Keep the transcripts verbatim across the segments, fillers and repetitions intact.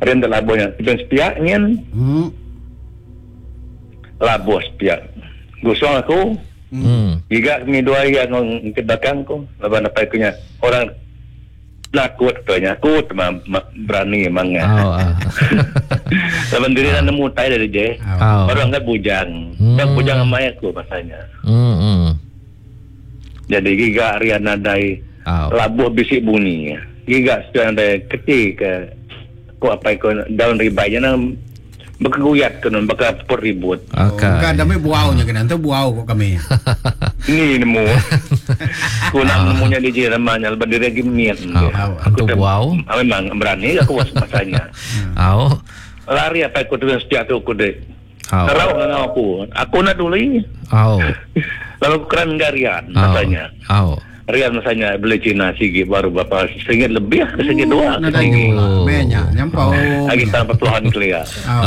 Rian tak labuhnya. Kita sepiak ingin. Hmm. Labuh sepiak. Gosong aku. Hmm. Giga kami dua yang ke belakang ko. Laban apa ikunya. Orang nakut katanya. Aku memang berani emang. Oh, ah. Laban diri nak nemu tai dari je. Oh. Baru anggap bujang. Hmm. Dan bujang amai aku masanya. Hmm. Hmm. Jadi giga Rian nadai Oh. labuh bisik bunyi. Giga sudah ada ketika ko apa ko daun ribanya nang berkeguyat kan berkapur ribut. Okay. Oh, kan dami buaunya kan antu buau kok kami. Ini nemu. Ku nak nemunya di je namanya berdiri lagi mian. Oh, antu buau. Memang berani aku was masanya. Oh. Lari apa aku terus setiap tu aku deh. Oh. Terau dengan aku. Aku nak dulu. Oh. Lalu keren garian masanya. Oh. Rian masanya beli Cina sigi baru berapa seringgit lebih ke seringgit dua. Nada Sigi. oh. Banyak nyampau. Lagi tanpa Tuhan kelia. Oh.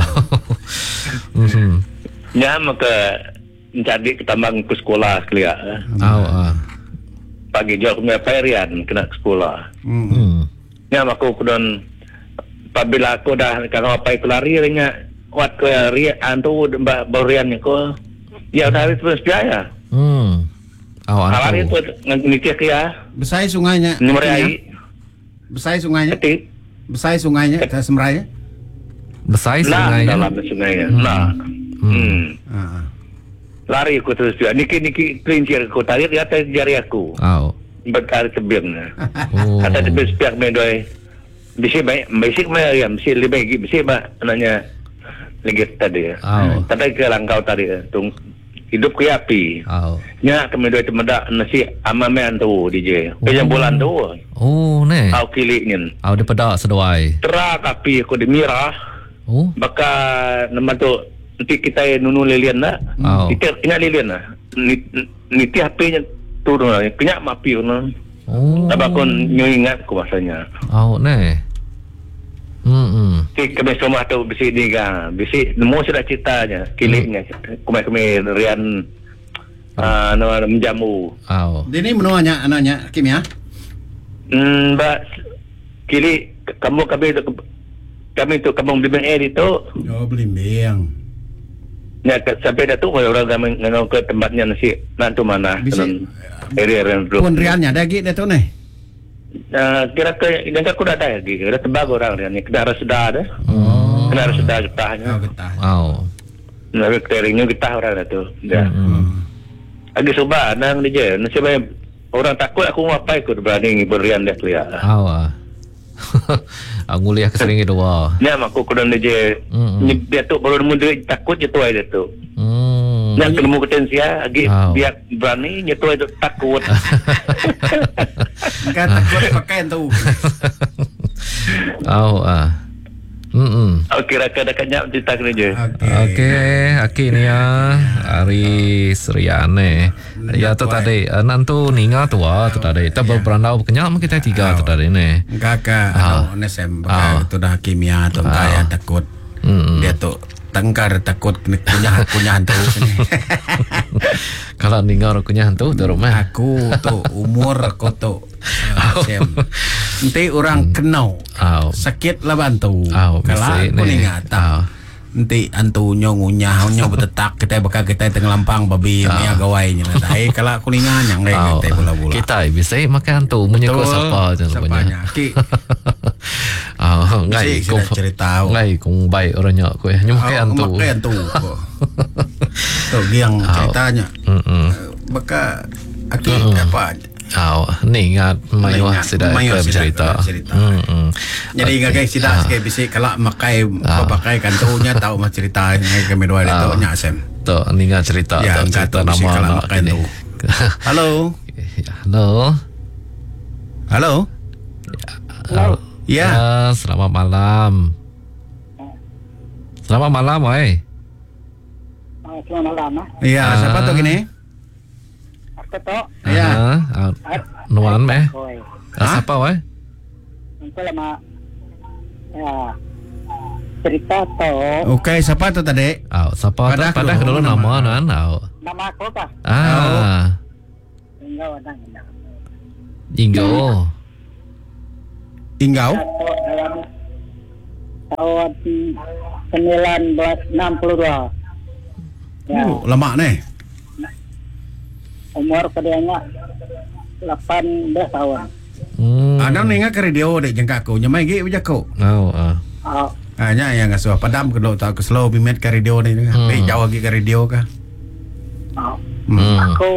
Hmm. Nya maka jadi ketambang ke sekolah kelia. Oh. Ah. Pagi jauh kami apa Rian kena ke sekolah. Hmm. Hmm. Nya aku kemudian apabila aku dah kalau apa itu lari nya wat ke Rian antu baurian ko. Ya udah hari terus biaya. Hmm. Oh, Lari antu. itu nikah ya. Besai sungainya. Nomor ai. Besai sungainya. Ketik. Besai sungainya. Kita semraya. Besai Nah, sungainya. dalam sungainya. Hmm. Nah. Hmm. Hmm. Ah. Lari aku terus biar niki niki kelincir aku tarik di atas jari aku Oh. bertarik tebirnya Oh. atas tebir sepiak medoi bisa baik basic mah ya bisa lebih lagi bisa bah nanya lagi tadi ya Oh. tapi ke langkau tadi ya tung hidup ke api Oh. nya kami doi temeda nasi amamen tu D J penyang bulan tu Oh, ne. au kiliknya Oh, di pedak seduai. terak api aku di mirah Oh. baka nama tu nanti kita nunu lilian nak Oh. kita ingat lilian lah niti H P-nya turun lah kenyak mapi kan Oh. tapi aku ingat aku masanya Oh, ne. Hmm. Hmm. si kami semua tahu bisi ni kan bisi nemu sudah ceritanya kiliknya kami-kami Rian uh, nama menjamu Oh. Ini menuanya anaknya Kimia. hmm, mbak kilik kamu kami kami tu kamu beli air itu Oh, belimbing. ya sampai dah tu orang kami ngau ke tempatnya nasi nantu mana Bisi- area Rian bro Pun riannya ada gitu tu nih. Uh, kira ke dan aku dah ada lagi dah tebak orang dia ni kena harus dah ada Oh. kena harus dah getahnya Oh, getah. Oh. nabi clearingnya getah orang dah tu dah Hmm. lagi coba nang dia je nasi baik orang takut aku ngapai aku berani berian dah kelia Oh. Ah. Aku lihat kesering itu wah. ni aku kudan dia je Hmm. ni dia tu baru nemu dia takut je tu dia tu Hmm. nak ketemu ketensia lagi Oh. biar berani nyetu itu takut Enggak takut pakai tu. Oh. Ah. Hmm. Hmm. aku kira kena kenyap cerita kena je Oke, Aki ni ya, Ari Sriane. Ya tu tadi, nantu ninga tu ah tu tadi. Tapi berandau kenyal mungkin kita tiga tu tadi ni. Kakak, Ah. ano, nesem, Ah. baka tu dah kimia tu kaya takut. Hmm. Dia tu tengkar takut punya punya hantu. Kalau ninga rukunya hantu tu rumah. Aku tu umur aku tu. ah, Sem. Nanti orang kenau Oh. sakit lah bantu. Oh, Kalau mesti aku ni. ni ngata. Oh. Nanti antunya ngunyah, ngunyah bertetak kita bakal kita tengah lampang babi mia gawainya. Tapi kalau aku ni nganyang deh Oh. kita bola-bola. Kita bisa makan hantu menyuka siapa je rupanya. Sapanya. Ki. Oh, ngai Mesti sudah cerita. ngai kung baik orangnya aku ya. Nyum makan hantu. Makan hantu. Tu giang ceritanya. Hmm. Baka aki apa? Oh, ni ingat mayu Ingat, sudah mayu ke sudah cerita. bercerita. Hmm. hmm. Jadi Okey. ingat guys tidak Ah. sikit bisik kalau makai Ah. pakai kantunya tahu mah cerita ngai kami dua Ah. itu nya sem. Tu, ni ingat cerita Ya, tu, enggak cerita tahu bisik nama kalau anak makan ini. tu. Halo. Halo. Halo. Halo. Ya. Selamat malam. Selamat malam, wei. Selamat malam. Iya, Ah. siapa tuh gini? Aku tu. Ya. Ah, nuan meh. Oi. Ah, siapa wei? Itu lama. Ya. Cerita tu. Oke, siapa tuh tadi? Ah, siapa tu? Padah Padah dulu dulu nama. nama nuan. Ah. Nama aku kah? Ah. Enggak ada. enggak. Jinggo. Inggau? Satu dalam tahun sembilan belas enam puluh dua. Ya, Oh, lama ni. umur kedianya lapan belas tahun. Hmm. Ada ni ngak radio dek jengka aku nyamai gi bijak ko. Oh, ah. Oh, Ah nya yang ngasuh padam ke dok tak ke slow bimet ke radio ni. Hmm. Be jauh lagi ke radio ka. oh. Hmm. Aku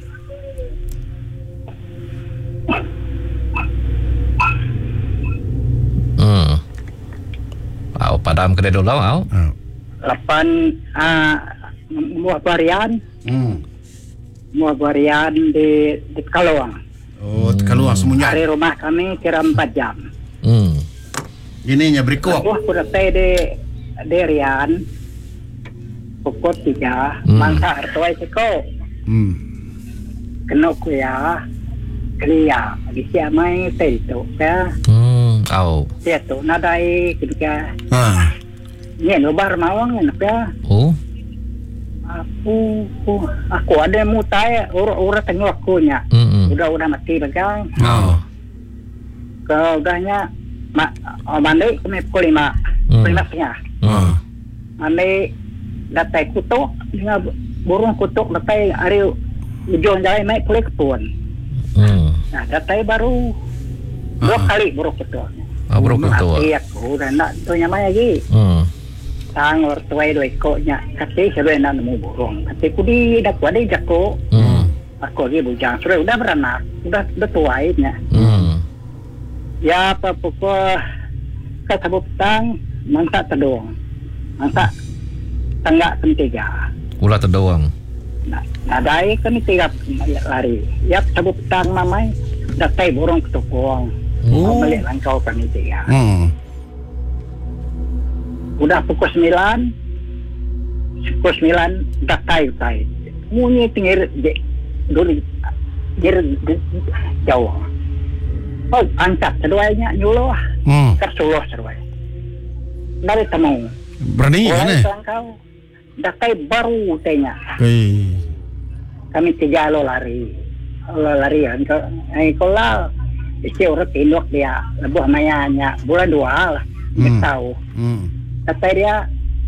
Hmm. Au padam kedai dulu au. Ah. lapan ah muat varian, Hmm. muat varian di di Kalawang. Oh, keluar semuanya. Dari rumah kami kira empat jam. Hmm. Ini nya berikut. Aku sudah stay di di Rian pukul tiga. Hmm. Mangsa artuai seko. Hmm. Kena kuya kelia. Bisa main itu ya. Hmm. Au. Dia tu nadai ketika Ha. ni lebar mawang enak ya. Oh. Aku aku, aku ada mutai urut-urut tengok aku nya. Hmm. Udah udah mati pegang. Oh. Ke udahnya mak oh, mandi kami pukul lima. Hmm. Pukul lima setengah. Hmm. Mandi datai kutuk dengan burung kutuk datai hari ujung jalan naik kulit kebun. Hmm. Nah datai baru dua Ah. kali burung kutuk. Ah, burung kutuk. Mati aku dan nak tu nyamai lagi. Hmm. Sang ortuai dua ekoknya kati sudah nak nemu burung. Kati ku di dak ada jako. Hmm. Aku lagi bujang sudah udah beranak, udah udah tuainya. Hmm. Ya apa pukul ke sabuk petang mangsa tedong. Mangsa tengah ketiga. Ulah terdoang. Nah, nadai kami tiga lari. Ya sabuk petang mamai datai burung ketukung. Oh. Oh. Balik langkau kami tiga. Hmm. Udah pukul sembilan. Pukul sembilan datai datai. Munyi tinggal je dulu jer jauh. Oh, angkat seduanya nyuluh. Hmm. Kersuluh seduai. Dari temu. Berani kan Mulai eh? langkau. Datai baru tanya. Hei. Kami tiga lo lari. Lo lari kan. Eh, kalau isi orang tinduk dia. Lebuh mayanya. Bulan dua lah. Dia Hmm. tahu. Hmm. Kata dia,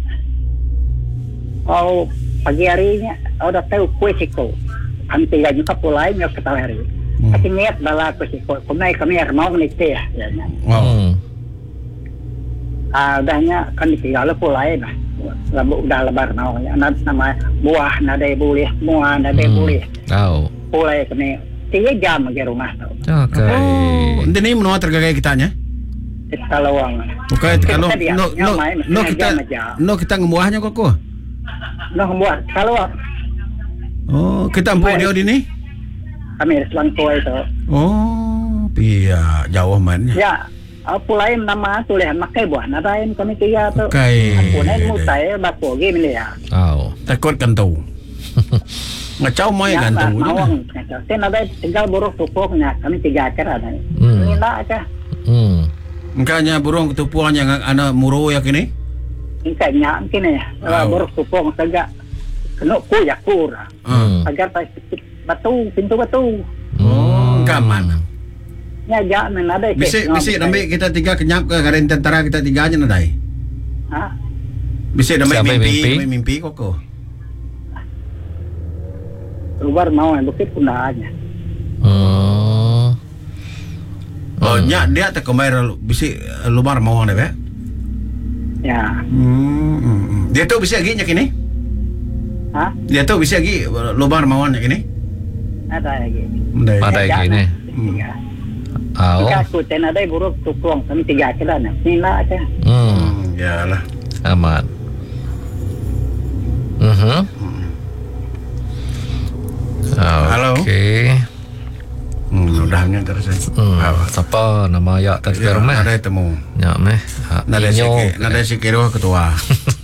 oh pagi harinya, oh dah tahu kue siko. Kami tiga juga pulai nyok ketawa hari. Hmm. Tapi niat bala kue siko. Kumai kami har mau nite ya. ya. Wow. Hmm. Ah, udahnya kami tiga lo pulai lah. Lalu udah lebar mau. Ya. Nama buah nadai boleh, semua nadai Hmm. boleh. Au. Pulai kami tiga jam ke rumah tau. Okay. Oh, ini ni menua tergagai kitanya. Di Kalawang. Bukan kalau Kita dia, no no nyamai, no setengah kita jam aja. no kita ngemuahnya kok kok. Noh buat Kalawang. Oh, kita empuk dia di ni. Kami selang tua itu. Oh, pia jauh man. Ya, aku lain nama tulisan makai buah. Nadain kami tiga tu. Kai. Aku naik mutai baku game ni ya. Au. Takut kantu. Ngacau mai Ya, kantu. mawang. Saya nadai tinggal buruk tupuknya. Kami tiga acara ni. Hmm. Ini nak aja. Hmm. Engkanya burung ketupuan yang ana muro ya kini. Ini kayaknya kini ya. Oh. Buruk tupuk saja. Kena kuyak kurang. Hmm. Agar pas batu pintu batu. Oh, gaman. Ya jangan ada. Bisa bisa nampak kita tiga kenyap ke garin tentara kita tiganya nadai. Ha? Bisa nampak Sampai mimpi, mimpi? nampak mimpi kok kok. Luar mau yang bukit pundaannya. Hmm. Oh, nya dia tak kemair bisa lubar mau ada be. Ya. Hmm. Dia tu bisa lagi nya kini. Ha? Dia tu bisa lagi lubar mau nya kini. Ada lagi. Ndai. Ada lagi ni. Tiga. Au. Jika aku ten ada buruk tukung kami tiga acara ni. Ini nak aja. Hmm. Hmm, yalah. Aman. Mhm. Halo. Okey. Hmm, udahnya terus. Hmm. Siapa nama ya tadi Ya, rumah? ada temu. Ya meh. Nada sikit, nada sikit roh ketua.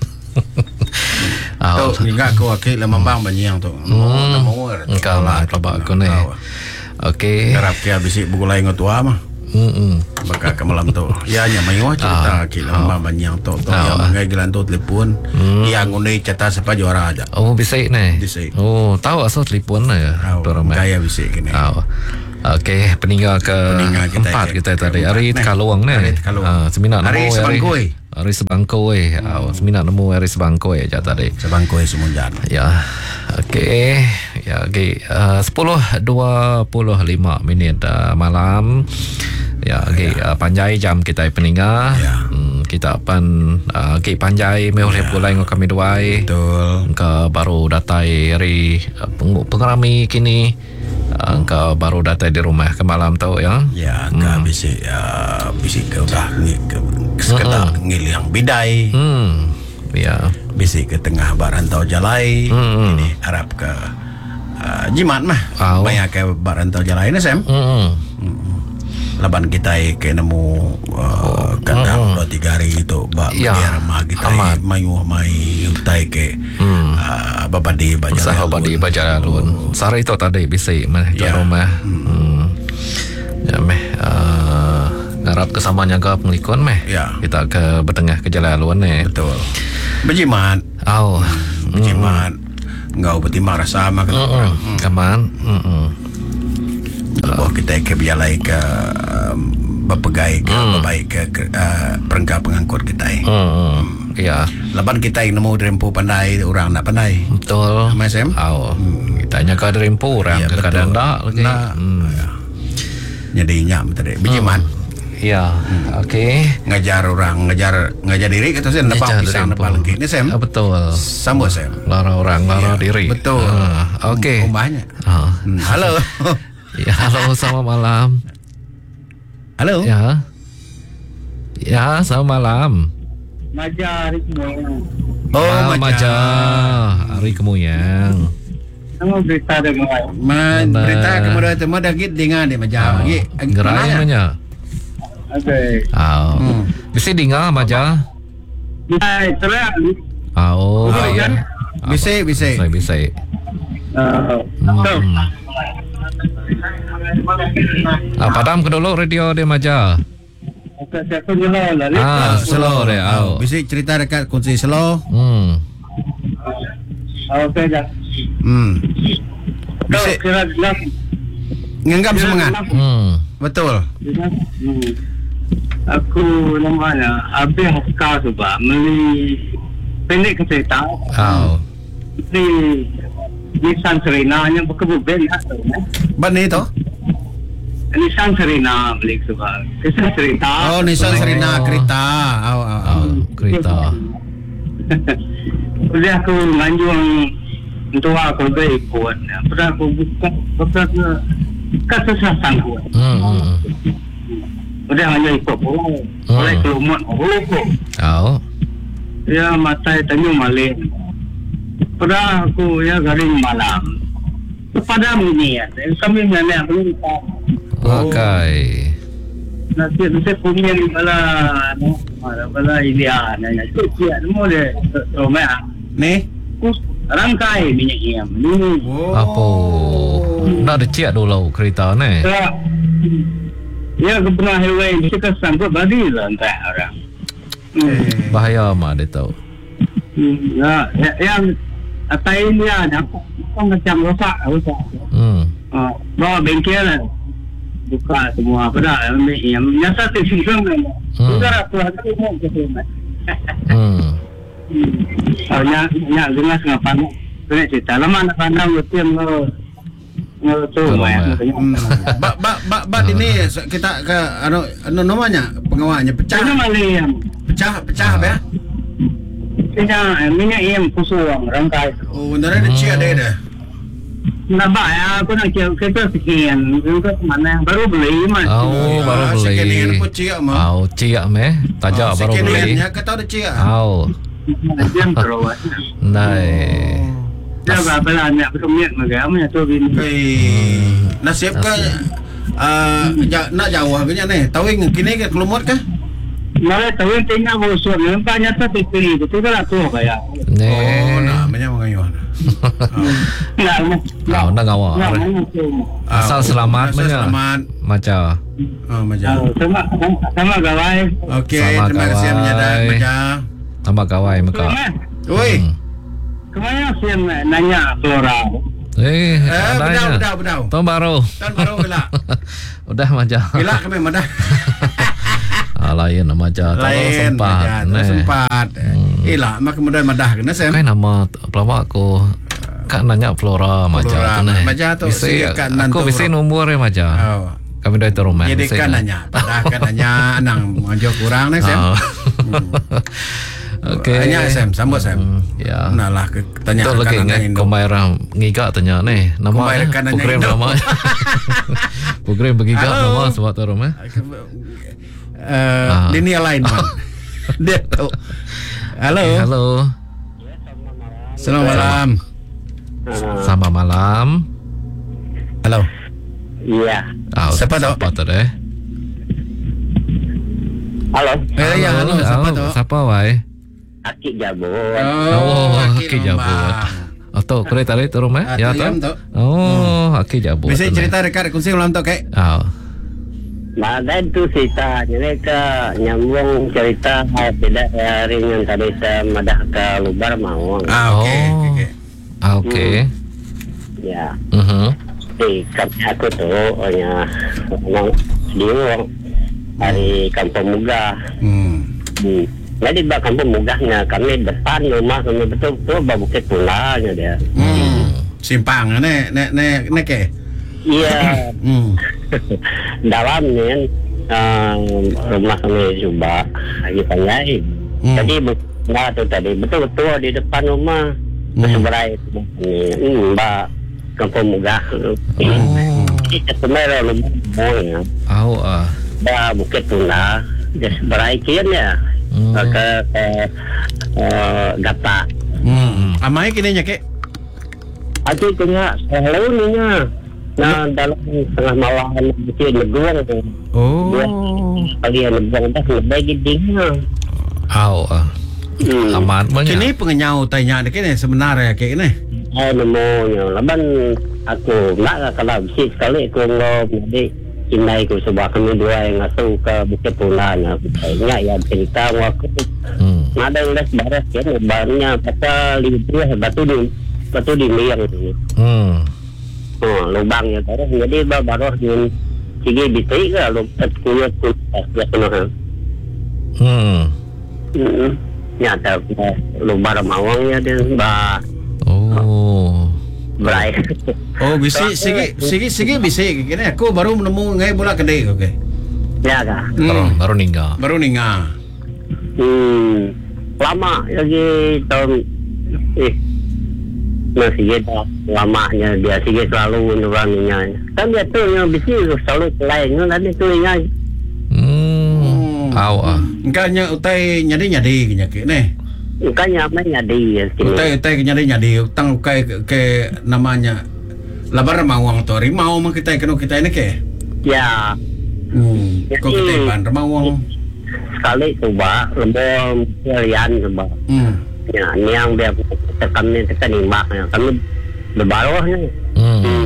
Au. Tu hingga aku akik lama bang banyak tu. Mau temu. Engkau lah kelabak aku ni. Okey. Harap kia bisik buku lain ketua mah. Hmm. Baka ke malam tu. Ya nya mayo cerita akik lama banyak tu. Tu yang mangai gelan tu telefon. Yang nguni cerita siapa juara aja. Oh, bisik ni. Bisik. Oh, tahu asal telefon ni ya. Tahu. Gaya bisik kini. Oh. Okey, peninggal ke Peninggal kita empat ke- kita ke tadi. empat Hari ni. Kalawang ni. Hari Kalawang. Ah, seminar Hari nombor Semangkui. Ari sebangkoi. Hmm. Semina nemu ari sebangkoi aja tadi. Sebangkoi semunjan. Ya. Okey. Ya, okey. Uh, sepuluh dua puluh lima minit uh, malam. Ya, okey. Ya. Uh, panjai jam kita peningah. Ya. Hmm, kita akan uh, okey panjai meh oleh pulai ngau kami duai. Betul. Ke baru datai ri uh, pengerami kini. Uh, ke baru datai di rumah ke malam tau ya. Ya, ke hmm. bisi uh, bisi ke udah ni ke sekedar uh-uh. ngil yang bidai. Hmm. Ya, bisi ke tengah barantau jalai. Hmm. Ini harap ke uh, jimat mah. Oh. Banyak ke barantau jalai ni Sam. Hmm. Hmm. Laban kita ke nemu uh, kadang dua tiga hari itu bak ya. Ramah kita mayu mai utai ke hmm. uh, babadi baja usaha babadi baja alun sare itu tadi bisa mah ya. Rumah hmm. Hmm. Ya meh uh, ngarap kesamanya ke penglikon meh ya. Kita ke bertengah ke jalan alun eh betul bejimat au bejimat ngau betimah rasa mah hmm. Kaman heeh bahwa kita ke bialai ke um, berpegai ke hmm. berbaik ke, ke uh, perangkat pengangkut kita hmm. Hmm. Ya. Laban kita yang nemu rempu pandai orang nak pandai betul Mas Em oh. hmm. Kita hanya ke rempu orang ya, ke kadang tak lagi nah, hmm. ya. Jadi nyam tadi bejimat hmm. Ya, hmm. Okey. Ngajar orang, ngajar ngajar diri kita sen dapat pisang dapat lagi. Ni Sam. Ah, betul. Sambut Sam. Lara orang, lara ya, diri. Betul. Ah, okey. Umbahnya. Ah. Hmm. Halo. Ya, halo, selamat malam. Halo. Ya. Ya, selamat malam. Maja hari kemoyang. Oh, Ma, Maja. Maja hari kemoyang. Kamu berita dengan Man, berita kemudian itu ada git dengan dia Maja. Gi, gerai namanya. Okey. Oh. Hmm. Bisa dengar Maja? Bisa, terang. Oh, ya. Bisa, bisa. Bisa, bisa. Uh, hmm. Ah, padam ke dulu radio dia Maja. Saya pun jelah lah. Ah, slow deh. Oh. Bisa cerita dekat kunci slow. Hmm. Okey dah. Hmm. Bisa kira jelas. Nganggap semangat. Hmm. Betul. Hmm. Aku namanya habis kau sebab meli pendek cerita. Oh. Di Nissan Serena yang berkebuben Ban ni tu? Nissan Serena beli sebab Nissan Serena. Oh, Nissan Serena kereta. Oh, oh, oh. Kereta. Jadi aku nganjung untuk aku berikut. Pada aku buka, pada aku kesusah sanggup. Hmm. Udah hanya ikut pun. Oleh kelumat pun. Oh. Ya mata tanya malin. Pada aku ya garing malam. Kepada ini ya. Kami mana belum tahu. Okey. Nanti nanti punya ni bala, bala India nanya. Cuci semua deh. Rumah. Ni? Rangkai minyak iam. Ni. Apa? Nak ada cek dulu kereta ni. Ya. Ya, ke pernah highway bisa ke sangkut badi lah entah orang. Hmm. Bahaya mah dia tahu. Ya, yang atai dia aku macam rosak, rosak. Hmm. Ah, bawa bengkel lah. Buka semua pada yang nyata tersinggung kan. Sudah aku ada mau ke sana. Hmm. Oh, yang yang jelas ngapain? Kena cerita lama nak pandang betul lo. Betul, Bak bak bak bak ini kita ke anu anu namanya pengawalnya pecah. Pecah pecah apa ya? Pecah minyak iam kusung rangkai. Oh, benar ada cia ada dah. Nampak ya, aku nak kereta sekian, juga mana baru beli mas. Oh, baru beli. Sekian ni aku cia mah. Oh, cia meh, tajak baru beli. Sekian ni kata ada cia. Oh. Jam terawat. Nai. Jangan bela nak berumit macam mana tu bini. Hei, nasib ke ah nak jauh agaknya ni. Tawing kini ke kelumut ke? Malah tawing tinggal musuh, nampaknya tu tipis, tu kan tu kaya. Oh, namanya mengayuh. Nak, nak, nak ngawa. Asal selamat mana? Selamat. Macam. Oh, macam. Sama, sama gawai. Okey, terima kasih menyadak macam. Sama gawai muka. Oi. Kemana sih nanya Flora? Eh, eh bedau, bedau, bedau. Tahun baru. Tahun baru bila. Udah macam. Bila kami madah. Ah, lain nama aja. Lain sempat. Nah. Sempat. Hmm. Ila mak kemudian madah kena sem. Kan nama pelawak aku kan nanya Flora Maja tu nah. Maja tu bisa kan aku bisa nombor ya Maja. Oh. Kami dah itu rumah. Jadi kan nanya, padah kan nanya nang majo kurang nih sem. Oh. Hmm. Okey. Tanya sem, sambut sem. Hmm, ya. Nah lah tanya kan nanya Indo. Kombayar ngiga tanya nih nama program nama. Program begiga nama sebab tu rumah. Uh, Dini lain man. Dia tahu. Halo. Okay, halo. Selamat malam. Selamat malam. Halo. Iya. Oh, siapa tu? Siapa tu deh? Halo. Eh, ya, halo. Siapa tu? Siapa wai? Aki Jabut. Oh, oh Aki Jabut. Oh, tu kereta tadi tu rumah? Ya tu. Oh, Aki Jabut. Bisa cerita dekat kunci ulang tu kek? Oh. Badan tu cerita, jadi ke nyambung cerita beda hari yang tadi saya madah ke Lubar Mawang. Ah, okey. Oh. Okay. Ah, okey. Hmm. Ya. Mhm. Di kampung aku tu, hanya orang Diwong hari Kampung Mugah. Hmm. Hmm. Jadi di Kampung Mugahnya kami depan rumah kami betul-betul Bukit Pulanya dia. Hmm. Simpang ne ne ne ne ke? Iya. Hmm. Dalamnya um, rumah kami coba lagi panjai. Hmm. Jadi nah tu tadi betul-betul di depan rumah berseberai ini hmm, Mbak Kampung Mugah. Oh. Kita semua rumah ya. Oh ah. Dah Bukit Pula, dia seberai kian ya. Hmm. Ke ke uh, Gata. Hmm. Amai kini nya ke? Aku punya selalu ni nya. Nah, dalam tengah malam mesti leguang tu. Oh. Pagi leguang dah lebih gidingnya. Oh ah. Hmm. Amat banyak. Kini pengenyau tanya dek ni sebenarnya ke ni. Oh, nemonya. Laban aku nak kalau besi sekali aku ngom jadi inai aku sebab kami dua yang ngasuh ke Bukit Pulanya. Banyak yang cerita aku. Hmm. Ada yang les baras kan banyak pasal libur batu di batu di liang. Hmm. Oh, lubangnya terus jadi baru yang sigi bitik ke lubang kulit kulit dia kena. Hmm. Hmm. Nyata lubang mawangnya dia ba. Oh. Berai. Oh, bisi sigi sigi sigi bisi kini aku baru menemu ngai bola kedai okey. Ya kah? Baru baru ninggal. Baru ninggal. Hmm. Lama lagi tahun eh masih ada lamanya dia sih selalu nuraninya. Kan dia tu yang bisi selalu lain nanti tu nya. Hmm. Au ah. Engkanya utai nyadi-nyadi kenya ke ni. Engkanya apa nyadi sini. Utai utai nyadi-nyadi utang ukai ke, ke namanya Labar Mawang tu rimau mah kita kena kita ini ke. Ya. Hmm. Kau kita ban Mawang. Sekali coba lembong kalian coba. Hmm. Ya, ni yang dia tekan ni tekan imbak ya. Kami berbaruh ni. Hmm.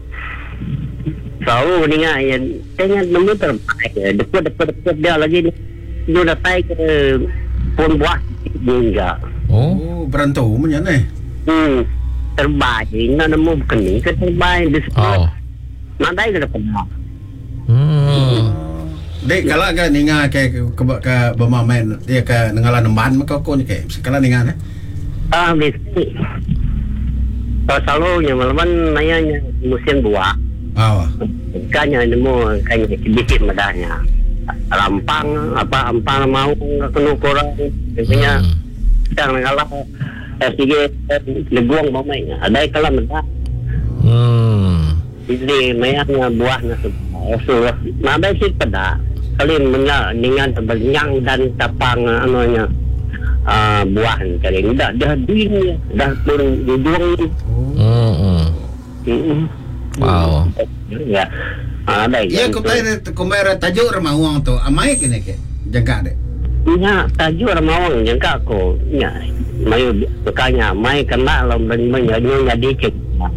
Tahu ni nga yang tengah nemu terbaik. Dekat-dekat dia lagi dia dah tai ke pun buah dia. Oh, berantu punya ni. Hmm. Terbaik. Ina nemu kening ke terbaik di sekolah. Oh. Nadai ke depan. Hmm. Dek kalau kan ninga ke ke ke bama main dia ke nengalan nemban maka kau ni ke sekala ninga ne. Ah, besi. Kalau selalu yang malaman nanya musim buah. Oh. Kanya nemu kanya sedikit medahnya. Rampang apa ampang mau kena kurang biasanya sedang ngalah sedikit leguang mamanya. Ada kalau medah. Hmm. Jadi mayatnya buahnya sudah. Nada sih pada kali menga dengan bernyang dan tapang anunya uh, buah kali ini dah dah dingin dah turun hidung. Hmm. Hmm. Wow. Ya. Ada ya. Ya kau tanya kumera tajuk remawang tu amai kene ke jangka dek. Ya tajuk remawang jangka ko. Ya. Mayu bekanya mai kena lom menyanyi jadi cek.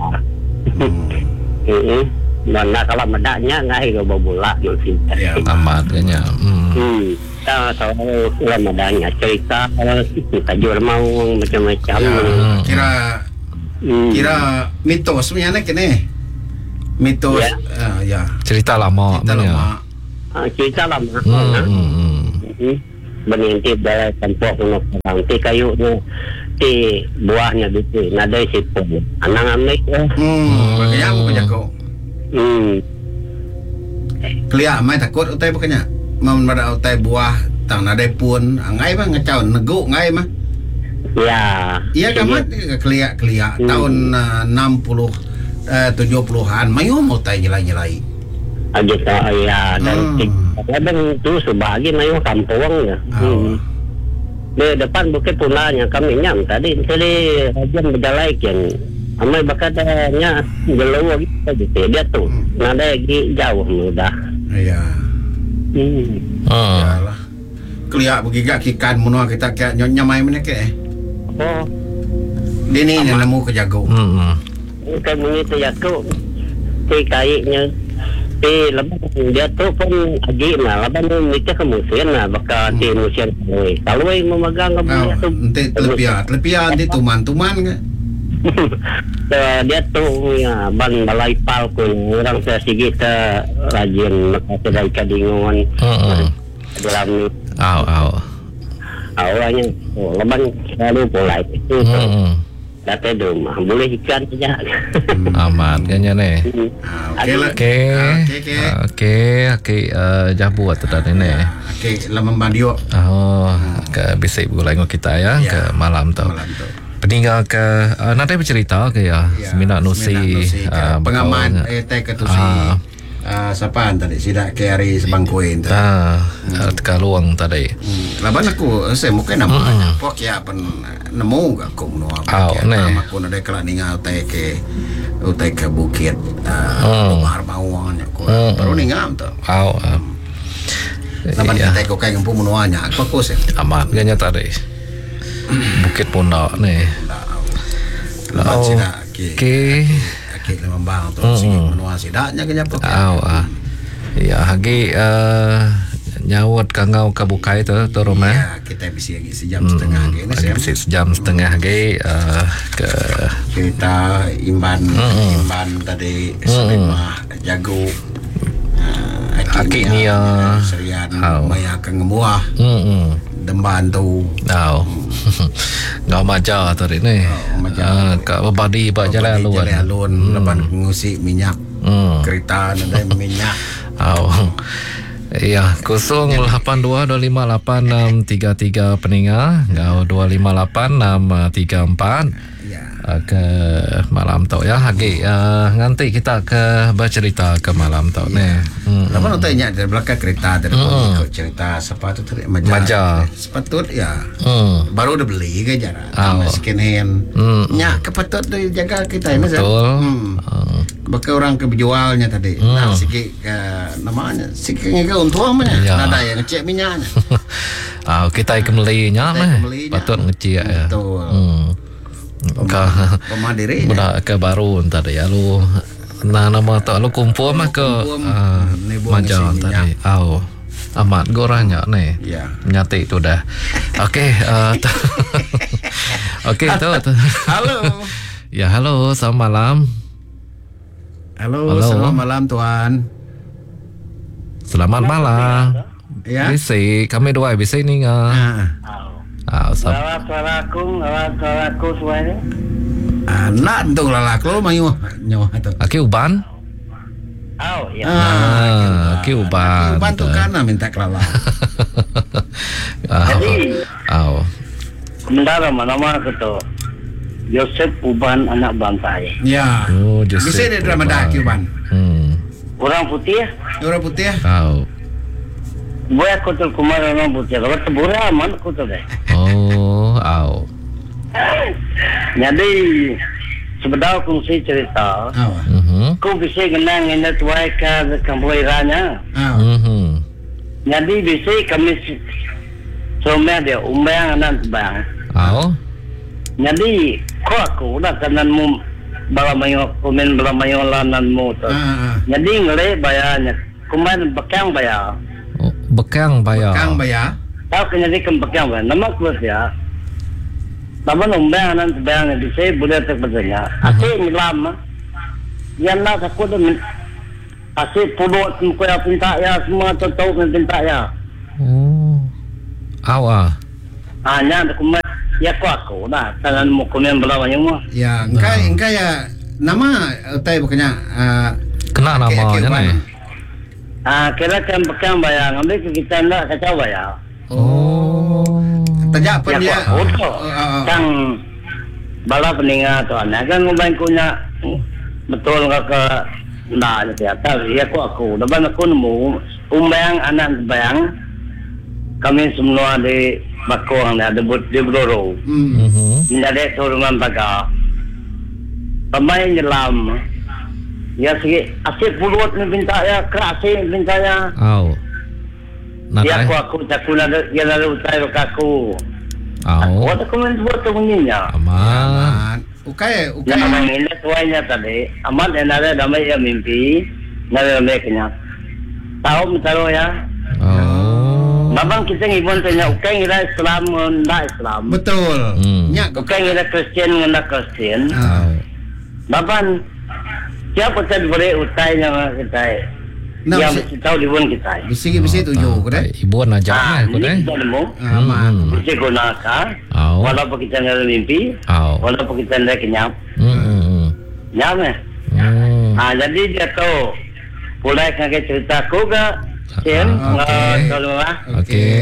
Hmm. Mana kalau medaknya ngai ke bola masih. Ya, amat kayaknya. Hmm. Hmm. Kita tahu medaknya cerita kita jual mau macam-macam. Ya, kira hmm. kira mitos punya nak kene. Mitos. Ya. Uh, ya. Cerita lama. Cerita lama. Uh, cerita lama. Hmm. Hmm. Hmm? Berhenti dalam tempat punak orang. Ti kayu ni, ti buahnya biti. Nadai sipon. Anang amik lah. Hmm, kaya mo kanya ko. Hmm. Kelia may takut utay pa kanya. Mam mada utay buah tang naday pun. Angay ba ngacaw nego ngay ma. Ya. Iya kamat kelia kelia Hmm. tahun uh, enam puluh uh, tujuh puluhan mayo mo tay nyilai-nyilai. Agak ya dan Hmm. kadang tu sebahagian mayu kampung ya. Oh. Hmm. Di depan bukit punanya kami nyam tadi tadi rajan berjalai kian. Amai bakatnya gelowo gitu dia tuh. Nada lagi jauh mudah. Iya. Hmm. Hmm. Yalah. Kelia begigak kikan munua kita kayak nyonya mai meneh ke. Oh, Dini ni nemu ke jago. Hmm. kan begitu ya tu. Ti kayaknya ti lepas dia tu pun agi nah lepas ni nikah ke musim nah bakal ti musim kui. Kalau ai memegang ke Oh, tu. nanti telepia, telepia nanti tuman-tuman ke. Dia tu ya ban balai pal ku orang saya sikit rajin makasih dari kadingon. Hmm. Dalam ni Au au. awalnya oh, leban selalu mulai itu Hmm. data rumah boleh ikan saja. Aman kayaknya nih. Ah, okey lah. Okey. Ah, okey, okey. Okey, okey uh, jabu atau tadi ni. Okey, lamang bandio. Oh, ke bisik bulan kita ya, Ya, ke malam tu. Malam tu. Peninggal ke uh, nanti bercerita ke ya, Ya, Seminak Nusi, uh, pengaman bakal- eh teh ketusi. Ah. Uh, sapaan tadi sidak ke hari sebangkuin tu. Ah, hmm. Teka luang tadi. Hmm. Laban aku saya mungkin nama pok ya pen nemu gak aku menua. Au, ne. Nama aku nade kala ningal teh ke utai ke bukit uh, Hmm. Bahar Bawang aku. Hmm. Baru ningal tu. Au. Uh, Laban iya. kita ko kay ngampu menuanya. Aku aku sih. Aman kayaknya tadi. Bukit Pundak nih. Laban Oh, sidak ke. Okey. Kaki lemambang tu Hmm. sikit menua sidaknya kenya pok. Au. ah. Ya, hagi uh, nyawat kangau ke bukai tu tu rumah. Ya, kita bisa lagi sejam setengah lagi ni Lagi saya. bisa sejam setengah lagi uh, ke Cerita imban imban tadi selimah jago. Uh, Akhirnya, serian au. maya ke ngemuah hmm. demban tu. Tahu. Ngau maja tadi ni. Oh, maja. Ah, Kak badi ba jalan luar. Jalan alun lepas ngusik minyak Hmm. kereta ada minyak. Oh. Ya, kosong lapan dua dua lima lapan enam tiga tiga peninga, ngau dua lima lapan enam tiga empat. Ya. Uh, ke malam tu ya hagi uh, nanti kita ke bercerita ke malam tu ni. Hmm. Lepas tu tanya dari belakang kereta dari Hmm. ikut cerita sepatu tadi maja. Maja. Sepatu ya. Hmm. Baru udah beli ke jarak. Oh. Sama second hand. Hmm. Nyak kepatut dia jaga kita ini. Zat. Betul. Hmm. Uh, Bakal orang kejualnya tadi. Hmm. Nah, sikit uh, namanya sikit ke untung mana. Ya. Ada yang ngecek minyaknya. ah, kita ikut melinya Kita mah. ikut melinya. Patut ngecek ya. Betul. Hmm. Ka Pemadiri. budak ke baru tadi ya lu nah nama tu lu kumpul mah ke Kumpul, uh, ni buang majang isi tadi. Au. Amat goranya nih. Ya. Nyati itu dah. Okey, uh, tu- Okey tu. tu. Halo. Ya, halo, selamat malam. Halo, Halo. selamat malam tuan. Selamat malam. Ya. Bisi, kami dua bisi ni ngah. Ah. Ah, sab- Salah salah aku, salah aku semuanya. Anak tu lalak lo mayu nyawa tu. Aki uban? Oh, ya. Ah, aki uban. Uban tu kan minta kelala. Ah, Jadi, au. sementara nama aku tu Yosef Uban anak bantai. Ya. Oh, Joseph Bisa dia drama Uban. dah Uban. Hmm. Orang putih, Orang putih. Au. boy aku tu kumar orang putih. Kalau tebura aman aku tu deh. Oh, au. Jadi sebenarnya aku mesti cerita. Awak. Mhm. Aku bisa kenang ini tuai ke kampung iranya. Awak. Mhm. Jadi bisa kami somnya dia umbang anak bang. Au. Jadi kau aku dah kananmu bala mayo komen bala mayo lananmu tu. Ah, ah. Jadi ngele bayarnya. Kumain bekang bayar. Oh, bekang bayar. Kang bayar. Tahu kena di kembang bayar. Nama kuat ya. Tapi umbang anak bang bisa boleh terpercaya. Asyik nyelam. Yang nak aku dah asyik pulot muka pinta ya semua tu tahu minta ya. Oh. Au ah. Ah, nya dokumen ya ko aku dah. Tangan mo komen belawan yang mah. Ya, engkai engkai ya nama utai bukannya uh, kena namanya nih. Ah, kira kan pekan bayang ambil ke kita ndak kacau bayang. Oh. Tajak pun dia. Oh, kang bala peninga tu anak kan ngomong kunya betul enggak ke nah ternyata ya ko aku depan aku nemu umbayang anak bayang kami semua di Bakong ada di Bloro. Hmm. Menjadi turunan baga. Pemain nyelam. Ya segi asyik bulut ni minta ya keras ni minta ya. Au. Nak Ya ai. aku aku tak guna dia lalu utai aku. Au. Aku tak komen buat tu bunyinya. Aman. Ukai Ya ukai. memang ini tuanya tadi. Amat yang ada damai ya mimpi. Nada damai kenyang. Tahu mentaro ya. Oh. Babang kita ngibon tanya ukai ngira Islam ndak Islam. Betul. Hmm. Nyak Ukai ngira Kristian ndak Kristian. Au. Baban siapa tadi boleh utainya kita. Nah, Yang bisi- mesti tahu di bun kita. Bisi-bisi tujuh ko deh. Ibu najak Ah, ni aku deh. ini kita nemu. Aman. Mesti gunakan. Au. Walaupun kita nggak mimpi, Au. walaupun kita nggak kenyap, Hmm. Hmm. nyam eh. Hmm. Ah, jadi dia tahu. Mulai kaget cerita aku ke, Chen, Ah, nggak okey. tahu lah. Okey.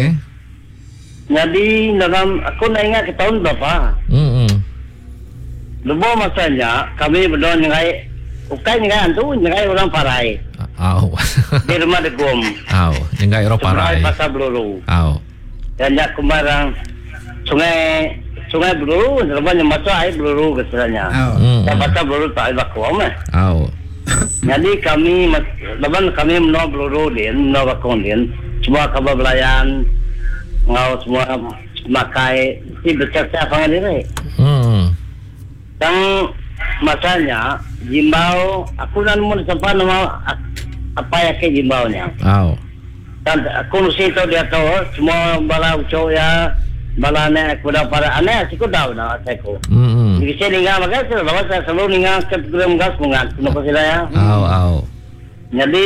Jadi dalam aku nak ingat ke tahun berapa? Hmm. Hmm. Lepas masanya kami berdua nyengai, ukai nyengai antu, nyengai orang parai Au. di rumah degum. Au. Jenggai Eropah Sebelah rai. pasar Bluru. Au. Dan jak kumarang sungai sungai Bluru, lepas masuk air Bluru ke sana. Oh. Hmm. Dan pasar Bluru tak ada bakuam eh. Au. Jadi kami lepas kami menol Bluru din, menol bakong din, semua kabar belayan, ngau semua makai, si besar-besar pangan diri. Hmm. Dan masanya jimbau, aku dan mau sampai nama apa ya ke jimbaunya. Au. Dan aku mesti tahu dia tahu semua bala ucap ya, bala ne aku dah para aneh, aku tahu dah aku. Hmm. Jadi saya ninga makan saya lawan saya selalu ninga ke gram gas mengat, kenapa saya? Au. Au. Jadi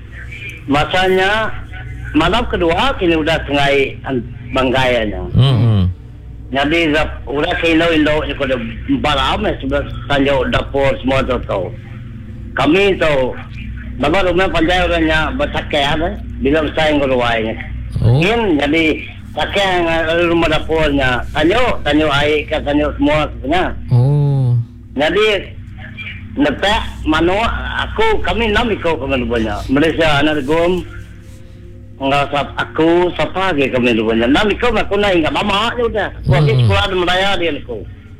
masanya malam kedua kini udah tengai banggayanya. Hmm. Jadi udah kilo indo ni kalau baram sudah tanjau dapur semua tu tahu. Kami tahu. Bapak rumah panjang orangnya bersakai ada bila saya ngeluainya. Oh. Ini jadi sakai rumah dapurnya. Tanjau, tanjau air, tanjau semua sebenarnya. Oh. Jadi netak mano aku kami enam ikut kami rupanya. Malaysia anak gom enggak sap aku siapa lagi kami rupanya. Enam ikut aku naik enggak mama je udah. Aku Hmm. sekolah di Melaya dia aku.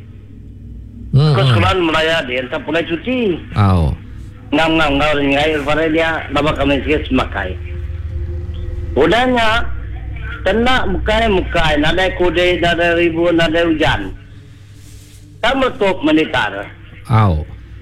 Hmm. Aku sekolah di Melaya dia tak boleh cuti. Au. Ngam ngam ngau ngai pada dia bapa kami sikit semakai. Udahnya kena mukai mukai nada kude nada ribu nada hujan. Kamu tok menitar. Au.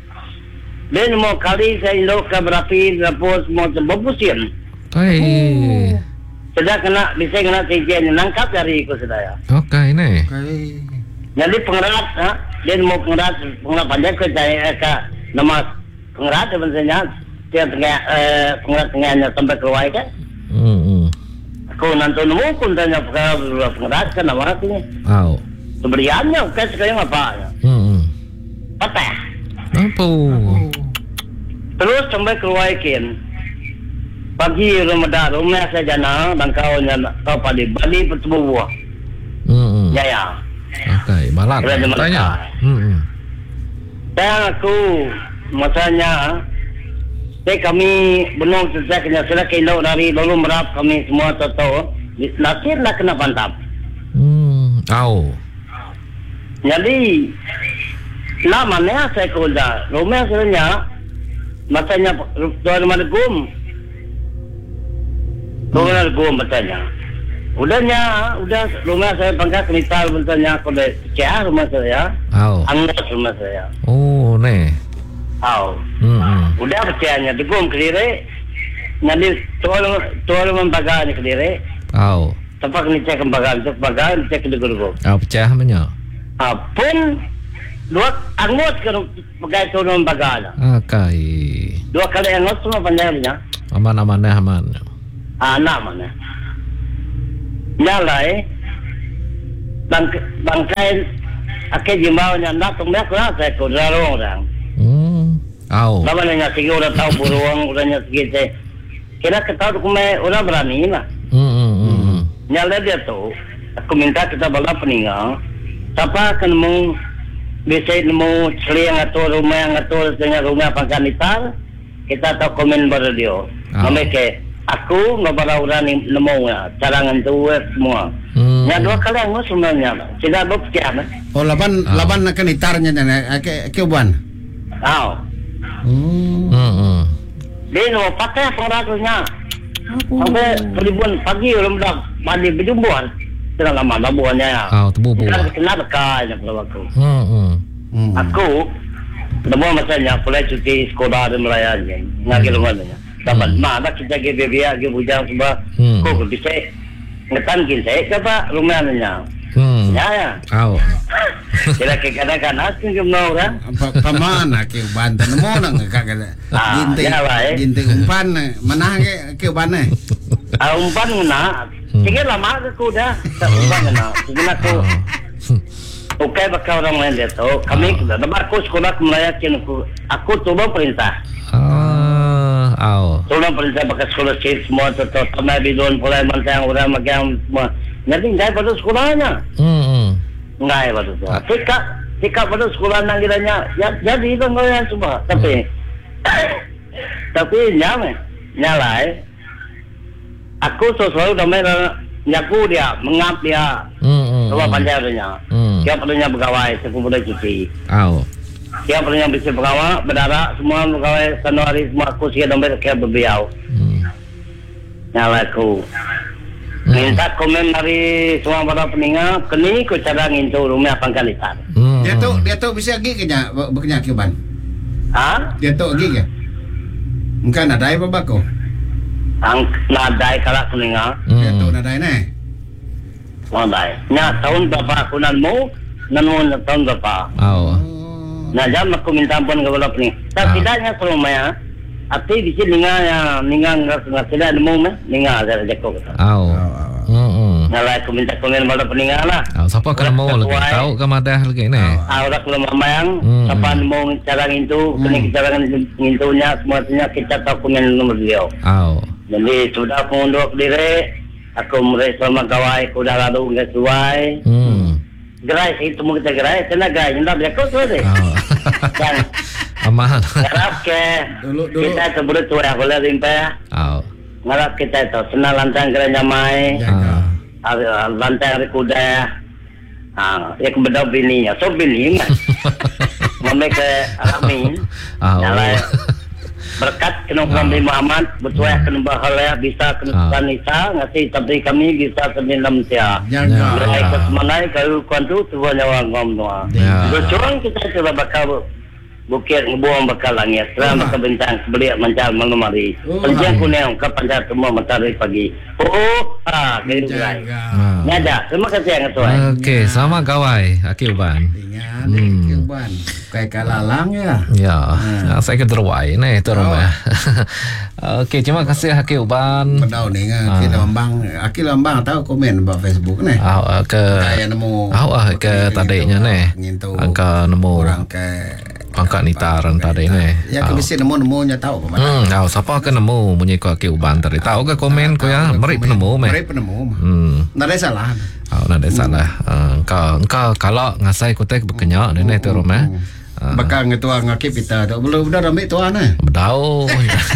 Dan mau kali saya indok ke berapi dapur semua terbebusin. Hai. Sudah kena bisa kena tijen nangkap dari ikut saya. Okey ni. Ukai. Jadi pengerat, ha? Dia mau pengerat pengerat panjang ke saya ke nama pengerat sebenarnya dia tengah eh, pengerat tengahnya sampai keluar kan. Hmm. Hmm. Aku nanti nemu pun tanya pengerat kan nama aku ni. Au. Sebenarnya bukan sekarang apa? Hmm. Patah. Apa? Terus sampai keluar ikan. Pagi Ramadan, rumah saya jana dan kaunya kau pada Bali bertemu buah. Hmm. Ya ya. Okey, balat. Kira dia Tanya. melekar. Hmm. Dan aku masanya saya kami benar sejak kena sudah kilo dari lalu merap kami semua tahu nasir nak kena pantap. Hmm. Au. Jadi namanya saya kerja rumah sebenarnya masanya tuan rumah gum tuan gum bertanya udahnya udah rumah saya bangga kenital bertanya aku dah cah rumah saya Au. anggap rumah saya Oh, ni. tahu Hmm. udah percayanya degum kelire nanti tuan tuan rumah baga ni kelire Au. tempat ni cek baga cek baga cek degum Au pecah banyak. pun dua anggota kan pakai turun bagala. Okey. Dua kali anggota semua panjangnya. Aman aman dah aman. Anak mana? Nyalai bang bangkai akhir jimbau nya nak tumbak lah saya kodaro orang. Hmm. Au. Lama nya sige orang tahu buruang orangnya sige saya. Kira ketahu kume orang berani lah. Hmm hmm hmm. Nyala dia tu aku minta kita bala peninggal. Siapa akan mau bisa nemu seliang atau rumah yang atau dengan rumah pangkanitar kita tahu komen baru dia. Mereka aku ngabara orang nemu ya cadangan tu semua. Hmm. Ya dua kali yang sebenarnya tidak berpikiran. Oh laban oh. laban akan itarnya nana ke keban. Oh. Hmm. Hmm. Dia no pakai pengratunya. Sampai ribuan pagi orang dah mandi berjumbuan. Tidak lama labuannya ya. Oh tebu bu. Kita kenal dekat kalau aku. Hmm. Hmm. Aku nemu macamnya mulai cuti sekolah dan melayani. Ngagi rumahnya. Dapat mana kita ke bebia ke bujang sebab kok bisa ngetan kita siapa rumahnya. Hmm. Ya ya. Au. Kira ke kadang-kadang asing ke orang. Pamana ke banten mo nang kagak. Ginting. Ginting umpan mana ke ke bane. Ah umpan na. Sige lama aku dah. Tak umpan na. Sige aku. Okey bakal orang lain dia tahu. Kami sudah aku sekolah melayani aku. Aku coba perintah. Ah. Au. Tolong perintah pakai sekolah sih semua tetap kami bidon mulai macam orang macam semua. Nanti enggak pada sekolahnya. Hmm. Enggak pada sekolah. Tika tika pada sekolah nang kiranya ya jadi itu enggak semua. Tapi tapi nyame nyalai. Aku selalu damai nyaku dia mengap dia. Hmm. Coba panjangnya. Dia perlunya pegawai sekumpulan cuti. Au. Dia perlunya bisa pegawai berdarah semua pegawai Januari semua aku sih dompet kayak berbiau. Hmm. Nyala aku. Hmm. Minta komen dari semua para peninggal kini ku cara ngintu rumah pangkalitan. Hmm. Dia tu dia tu bisa gigi kenya berkenya kiban. Ha? Dia tu gigi ke? Mungkin ada apa bako? Ang nadai kalau peninggal. Hmm. Dia tu nadai ne. Nadai. Nya tahun berapa aku nanmu? Nanmu tahun berapa? Oh. Nah, jam aku minta ampun kepada peninggal. Tapi tidaknya selama Ati di sini ninga ya ninga nggak nggak tidak nemu mah ninga ada jeko. Oh. Hmm. Nalai aku minta komen pada peninggal lah. Oh, siapa kan mau lagi tahu ke madah lagi ni? Ah, udah kalau mamayang, siapa mau cara itu, kini cara ngintunya semuanya kita tahu komen nomor dia. Oh. Jadi sudah aku undur diri, aku mulai sama kawan, aku dah lalu nggak sesuai. Hmm. Gerai itu mau kita gerai, tenaga hendak jeko tu deh. Dan aman. Ngarap ke kita sebut tu ya boleh limpa. Oh. Ngarap kita itu senang lantang kena nyamai. Ah. Lantang kuda. Ah, ya kebedak bini ya. So bini mah. Mami ke alamin. Nyalai. Berkat kena kami Muhammad betul ya kena bahagia bisa kena kanisa ngasih tapi kami bisa sembilan sia. Mereka ke semanai kalau kuantu tu nyawa ngom doa. Doang kita coba bakal bukit ngebuang bakal langit serang bakal bintang sebeliak mancar malam hari penjang kuning ke pancar semua matahari pagi oh ah kehidupan nyada terima kasih yang tuan okey sama kawai Akil Ban ingat Akil Ban kayak kalalang ya ya nah. Saya ke terwai ni tu rumah okey terima kasih Akil Ban bedau ni Akil Lambang Akil Lambang tahu komen di Facebook ni ah ke kayak nemu ah ke tadinya ni angka nemu orang ke pangkat nitaran tadi ni. Ya, kebisi nemu-nemu nya tahu apa mana. Hmm, tahu siapa ke nemu bunyi ko Akil Ban tadi. Tahu ke komen ko ya? Meri penemu meh. Meri penemu. Hmm. Nada salah. Tahu nada salah. Engkau engkau kalau ngasai kutek berkenyak ni tu rumah. Bakal ngetua ngakip kita tu. Belum dah ramai tuan eh. Bedau.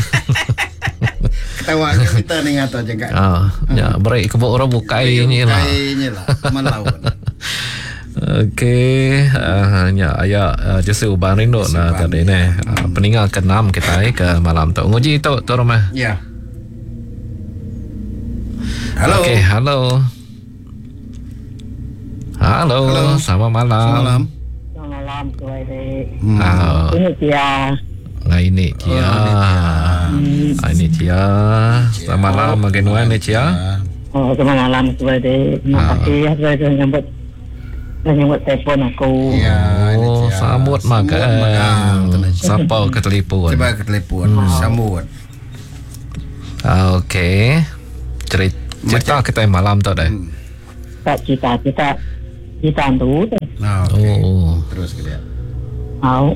Ketawa kita ni ngato jaga. Ah, ya beri kebuk orang bukai ni lah. Bukai ni lah. Melawan. Okey, uh, ya ayah uh, jasa uban rindu lah tadi ni. Uh, peninggal keenam kita eh, ke malam tu. Nguji tu tu rumah. Ya. Halo. Okey, halo. Halo. Halo. Selamat malam. Selamat malam. Selamat malam tuan dek. Hmm. Uh, ini dia. Nah ini dia. Oh, ini dia. Selamat malam bagaimana ni dia? Oh, selamat malam tuan dek. Terima kasih ya tuan dek nyambut. Menyambut telefon aku. Ya, oh, sambut makan. Siapa ke telefon? Coba ke telefon. Hmm. Sambut. Okey. Cerita, cerita kita malam tu dah. Tak cerita kita kita hantu tu. Nah, okay. Oh. Terus ke dia. Au.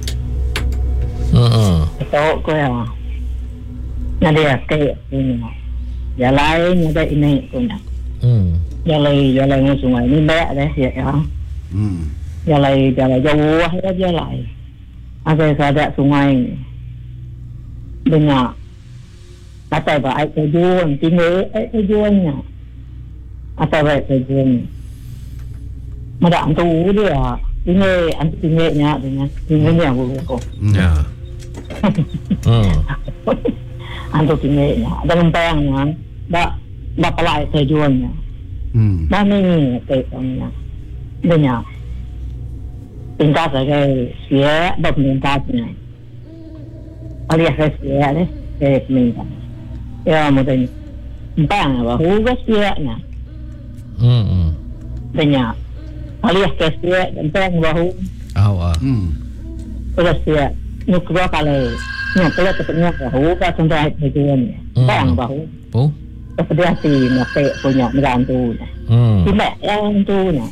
Hmm. Tahu ko ya. Nadia ke ini. Jalan ada ini punya. Hmm. Jalan jalan sungai ni banyak dah ya. Hmm. Jalan jalan jauh ada jalan. Ada ada sungai. Banyak. Kata apa air terjun, tinggal air terjunnya. Apa air terjun. Ada hantu dia. Tinggal hantu tinggalnya dengan tinggalnya aku. Ya. Hmm. Hantu tinggalnya. Ada lempengnya. Dak dak pala air terjunnya. Hmm. Mana ni kayaknya. Banyak. Tingkat saja sia, dak tingkatnya. Alias sia deh, kayak tingkat. Ya mungkin bang bahu sia-nya. Hmm. Banyak. Alias sia dan bang bahu. Awak. Hmm. Terus sia. Nuk dua kali. Nak kalau ketemu bahu kan sampai tujuan. Bang bahu. Oh. Kepedeasi nak punya merantu. Hmm. Tidak yang tu nya.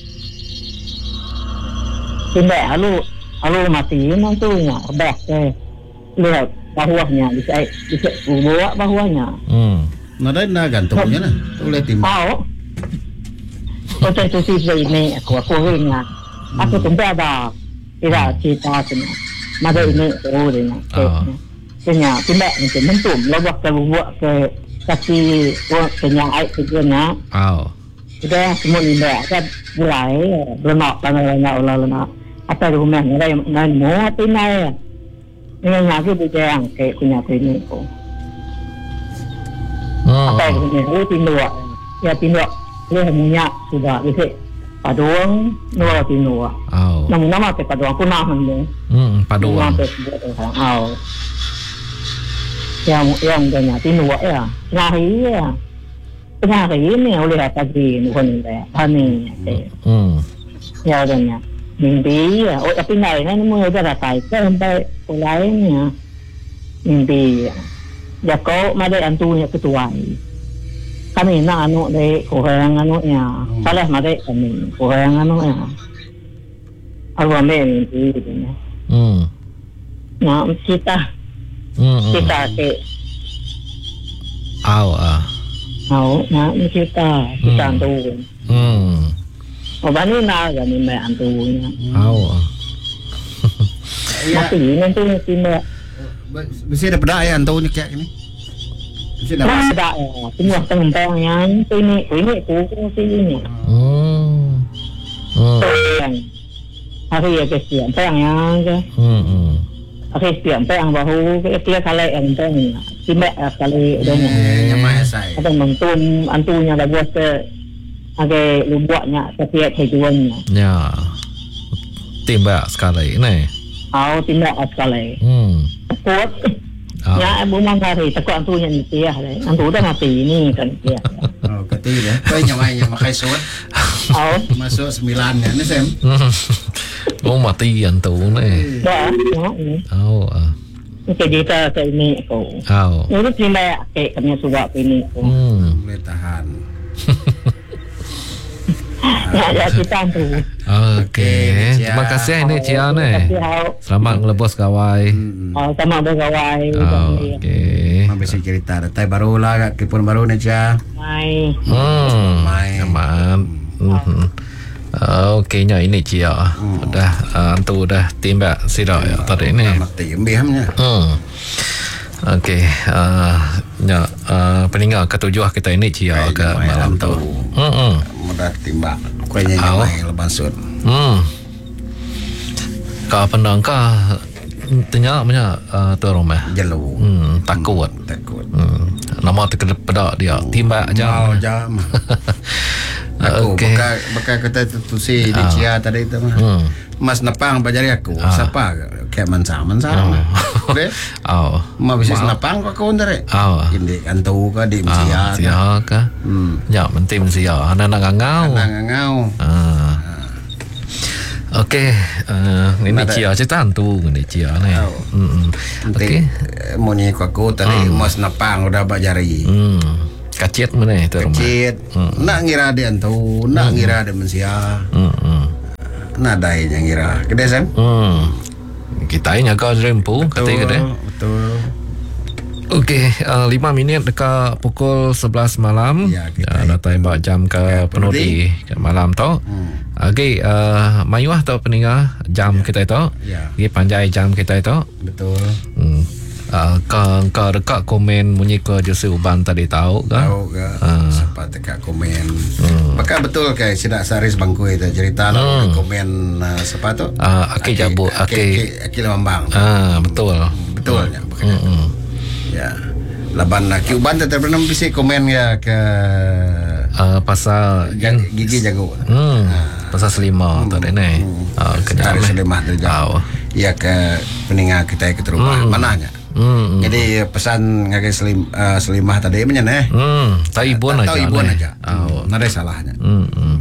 Tidak halu halu mati nantunya. Back ke. Lihat bawahnya bisa bisa bawa bawahnya. Hmm. Nada na gantungnya na. Boleh timbang. Tahu. Kau tu sih ini aku aku ingat. Aku tu ada tidak cerita semua. Mada ini oh dia. Kenya tidak mungkin mentum lobak ke buat ke kasi buat kenya air kenya. Oh. Kita semua ni dah kan mulai lemak lemak lemak lemak. Apa rumah ni dah nak mau tu ni. Ini aku berjaya ke punya ini ko. Apa ini? Oh tindua. Ya tindua. Dia punya sudah bisa. Paduang nuwa tindua. Oh. Namun nama ke paduang pun nama ni. Hmm. Paduang. Oh. Yang yang punya tindua ya. Ngahi ya. Ngahi ini oleh apa di nuwa ni dah. Ani. Hmm. Ya punya. Mimpi ya. Oh tapi nai ni mula dah datai ke sampai lainnya. Mimpi ya. Ya kau mada antunya ketuai. Kami nak anu de kurang anu nya. Salah mada kami kurang anu nya. Aku ambil mimpi ni. Hmm. Nah kita Hmm. kita ke. Aw ah. Au nah kita kita antu. Hmm. Oh bani na ya ni mai antunya. Aw. Mati nanti nanti mai. Bisa ada pedak ya antau ni kayak ni. Bisa ada. Ada ya. Semua tengah yang ini ini aku sini. Hmm. Hmm. Hari ya kesian teng yang ke. Hmm. Hari kesian teng bahu ke dia kali yang teng. Timbak kali dia. Yang mai sai. Ada mentum antunya dah buat ke agak lubuaknya setiap tujuannya. Ya. Timbak sekali ni. Au timbak sekali. Hmm. Kuat. Ya ibu mangari takut antunya ni dia. Antu dah mati ni kan dia. Oh, ketiga. Kau yang mai yang makai suat. Au. Masuk sembilan ya, ni Sam. Oh mati antu ni. Dah. Au ah. Okey kita ke ini ko. Au. Ini timbak ke kami sudah ini ko. Hmm. Boleh tahan. Ya, ya kita antu. Okey. Terima kasih ni Cia ni. Selamat ngelebos kawai. Oh, sama bergawai. Okey. Mampu saya cerita. Tapi baru lah kipun baru ni Cia. Mai. Hmm. Mai. Selamat. Hmm. Okeynya ini Cia. Dah antu dah timbak sidak ya tadi ni. Mati embihamnya. Hmm. Okey. Uh, ya, uh, peninggal ketujuh kita ini Cia ke malam tu. Hmm. Mudah timbak. Kuenya yang mai leban sud. Hmm. Kau pandang kah tanya punya uh, tu rumah. Jelu. Hmm, takut. Takut. Hmm. Nama terkedap pedak dia. Timbak jam. Mau jam. Aku Okey. bakal bakal kata tu si di Cia tadi tu mah. Hmm. Mas nepang bajari aku. Ah. Siapa? Kayak mansa-mansa. Deh. Oh. Ma bisa nepang kau kau ndare. Oh. Ini antu ka di Ah, Cia. sia ka. Hmm. Ya, penting sia. Anak nak ngau. Nang ngau. Ah. Okey, uh, ini Nada. Cia cerita hantu ni Cia ni. Oh. Hmm. Okey. Okey. Moni ku aku tadi mas nepang udah bajari. Hmm. Kacit mana itu rumah? Kacit. Hmm. Nak ngira dia tu, nak hmm. ngira dia mensia. Hmm. hmm. Nak dai yang ngira. Kedai Sam? Hmm. Kita ini agak rempu, kata kedai. Betul. Okey, uh, lima minit dekat pukul sebelas malam. Ya, kita dah tembak jam ke penuh di malam tu. Hmm. Okey, uh, mayuah tau peninggal jam ya. Kita itu. Ya. Okey, panjai jam kita itu. Betul. Hmm. Uh, kau kau dekat komen bunyi ke Jose Uban tadi tahu ke? Tahu ke? Uh. Sempat dekat komen. Hmm. Maka betul ke Sidak Saris Bangku itu cerita hmm. lah komen uh, siapa tu? Uh, Aki Jabu, Aki Aki Lambang. Ah, betul. Hmm. Betulnya. Hmm. Hmm. Ya, laban Aki Uban tetap pernah bisa komen ya ke uh, pasal yang gigi jago. Hmm. Uh. Pasal selima hmm. tadi ni. Hmm. Uh, Hari selima terjauh. Ya ke peninggal kita ke rumah. Hmm. Mananya? Hmm. Jadi pesan ngagai selim, uh, selimah tadi menyeneh. Hmm. Tahu ibuan aja. Tahu ibuan aja. Oh. Hmm. Nada salahnya. Hmm. Hmm.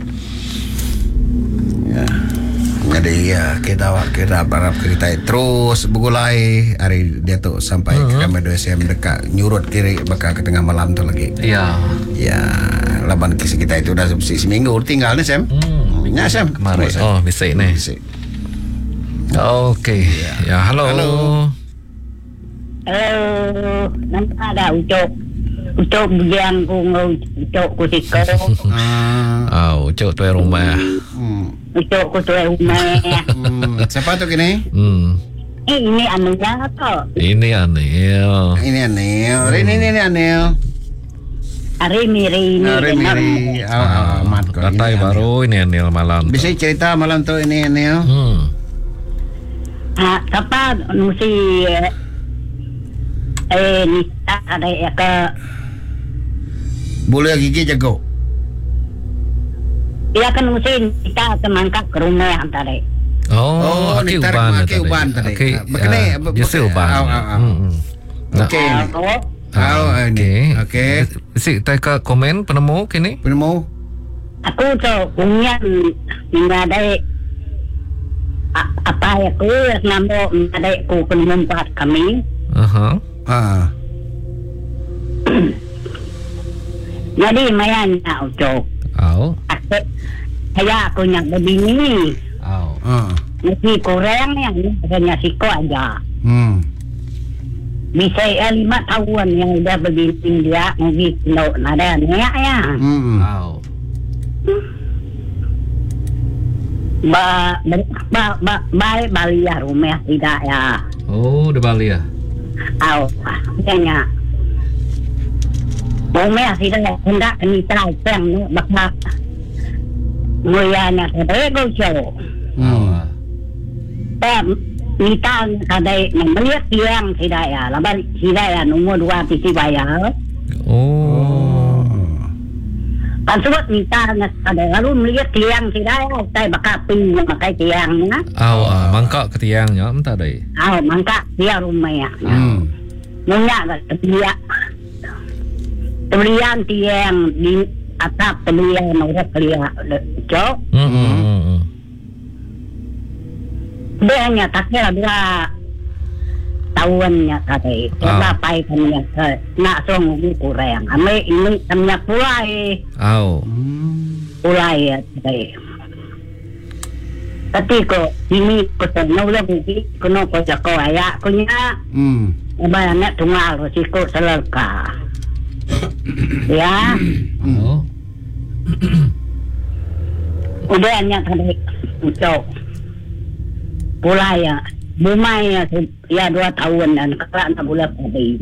Ya. Jadi ya kita kita berharap kita terus begulai hari dia tu sampai uh-huh. ke kami dua S M dekat nyurut kiri bakal ke tengah malam tu lagi. Ya. Ya, laban kisah kita itu dah seminggu tinggal ni Sam. Hmm. Ya Sam. Kemarin. Oh, bisa ni. Bisa. Okey. Ya. ya, halo. Halo. Halo. Nampak ada Ucok. Ucok biang ku Ucok ku siko. Ah, Ucok tu rumah. Hmm. Ucok ku tu rumah. Hmm. Siapa tu kini? Hmm. Eh, ini Anil kok. Ini Anil. Ini Anil. Ini ini Anil. Ari miri ini. Ari miri. Ah, mat kau. Katai baru ini Anil malam. Bisa cerita malam tu ini Anil. Hmm. Ah, siapa nusi eh Nita ada ya ke boleh gigi jago. Iya kan mesti kita semangka ke rumah antara. Oh, Aki Uban. Aki Uban tadi. Begini, Jose Uban. Okey. Oh, ini. Okey. Si tak komen penemu kini? Penemu. Aku tu punya mengadai apa ya aku nama mengadai aku penemu buat kami. Aha. Ah. Jadi mayan nak ucap. Oh. Aku, saya aku yang begini. Oh. Ah. Nasi kurang yang hanya siko aja. Hmm. Bisa ya lima tahun yang udah begini dia ngi no nada ni ya. Hmm. Oh. Ba ba ba ba Bali ya rumah tidak ya. Oh, di Bali ya. Aw, kanya. Rumah tidak hendak ni tahu peng ni bakal. Mulia nak bego show. Hmm. Tapi Nita ada melihat tiang tidak ya, laban tidak ya nomor dua tisi bayar. Oh. Kan sebut Nita ada lalu melihat tiang tidak ya, saya bakal ping pakai tiangnya. Oh, ah, mangkak ke tiangnya, entah deh. Oh, mangkak dia rumahnya. Hmm. Munya dia. Telian tiang di atap telian orang kelia, cok. Hmm. Hmm. Dia hanya taknya dua tahunnya tadi. Dia pai kanya nak song kurang. Ame ini kanya pulai. Oh. Pulai tadi. Tapi ko ini ko senau lah bukti kono ko jako ayak kunya. Hmm. Ba nak tunggal risiko selaka. Ya. Oh. Udah hanya tadi ucap. Pulai ya, bumai ya, ya dua tahun dan kelak tak boleh tadi.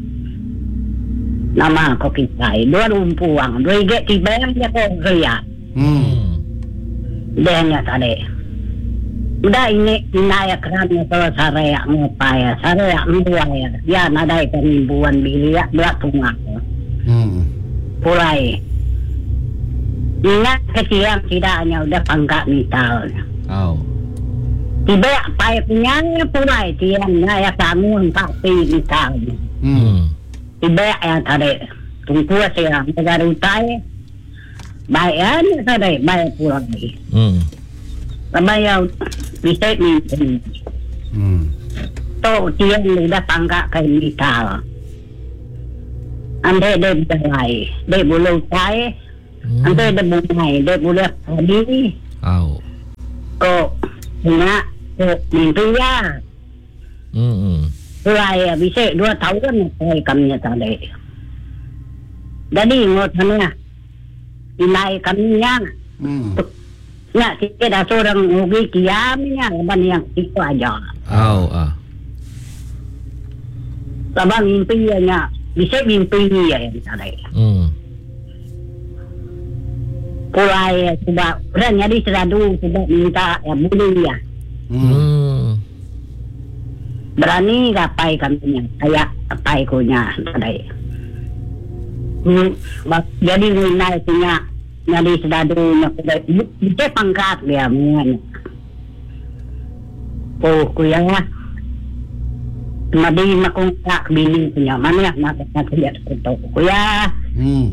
Nama aku kisah, dua rumpuang, dua ige tiba yang dia kau kerja. Hmm. Dia hanya tadi. Udah ini naya kerana kalau saya ngapai ya, saya mbuah ya, dia nadai penimbuan bilik dua tunggal. Hmm. Pulai. Ingat kesiang tidak hanya udah pangkat ni tahun. Oh. Tiba pai punya pulai tiangnya ya kamu empat pi tahun. Hmm. Tiba yang tadi tunggu saya negara utai. Bayan tadi bayar pulang ni. Hmm. Bayar bisa ni. Hmm. Tu tiang sudah pangkat ke ni tahun. ande de balai de bulu tai ande de bungai de bulu tadi au ko na ko mimpi ya hmm mulai bisa dua tahun saya kami tadi jadi ngotnya nilai kaminya Hmm. ya kita dah seorang ugi kiamnya laban yang itu aja au ah laban mimpi nya bisa mimpi ya yang tadi hmm mulai coba orang jadi seradu coba minta ya bulu ya hmm berani gapai kaminya kayak apa ikunya tadi hmm, jadi nilai punya jadi sedadu nak bisa pangkat dia mengenai oh kuya madi makungka bini punya mana nak nak lihat foto kuya Hmm.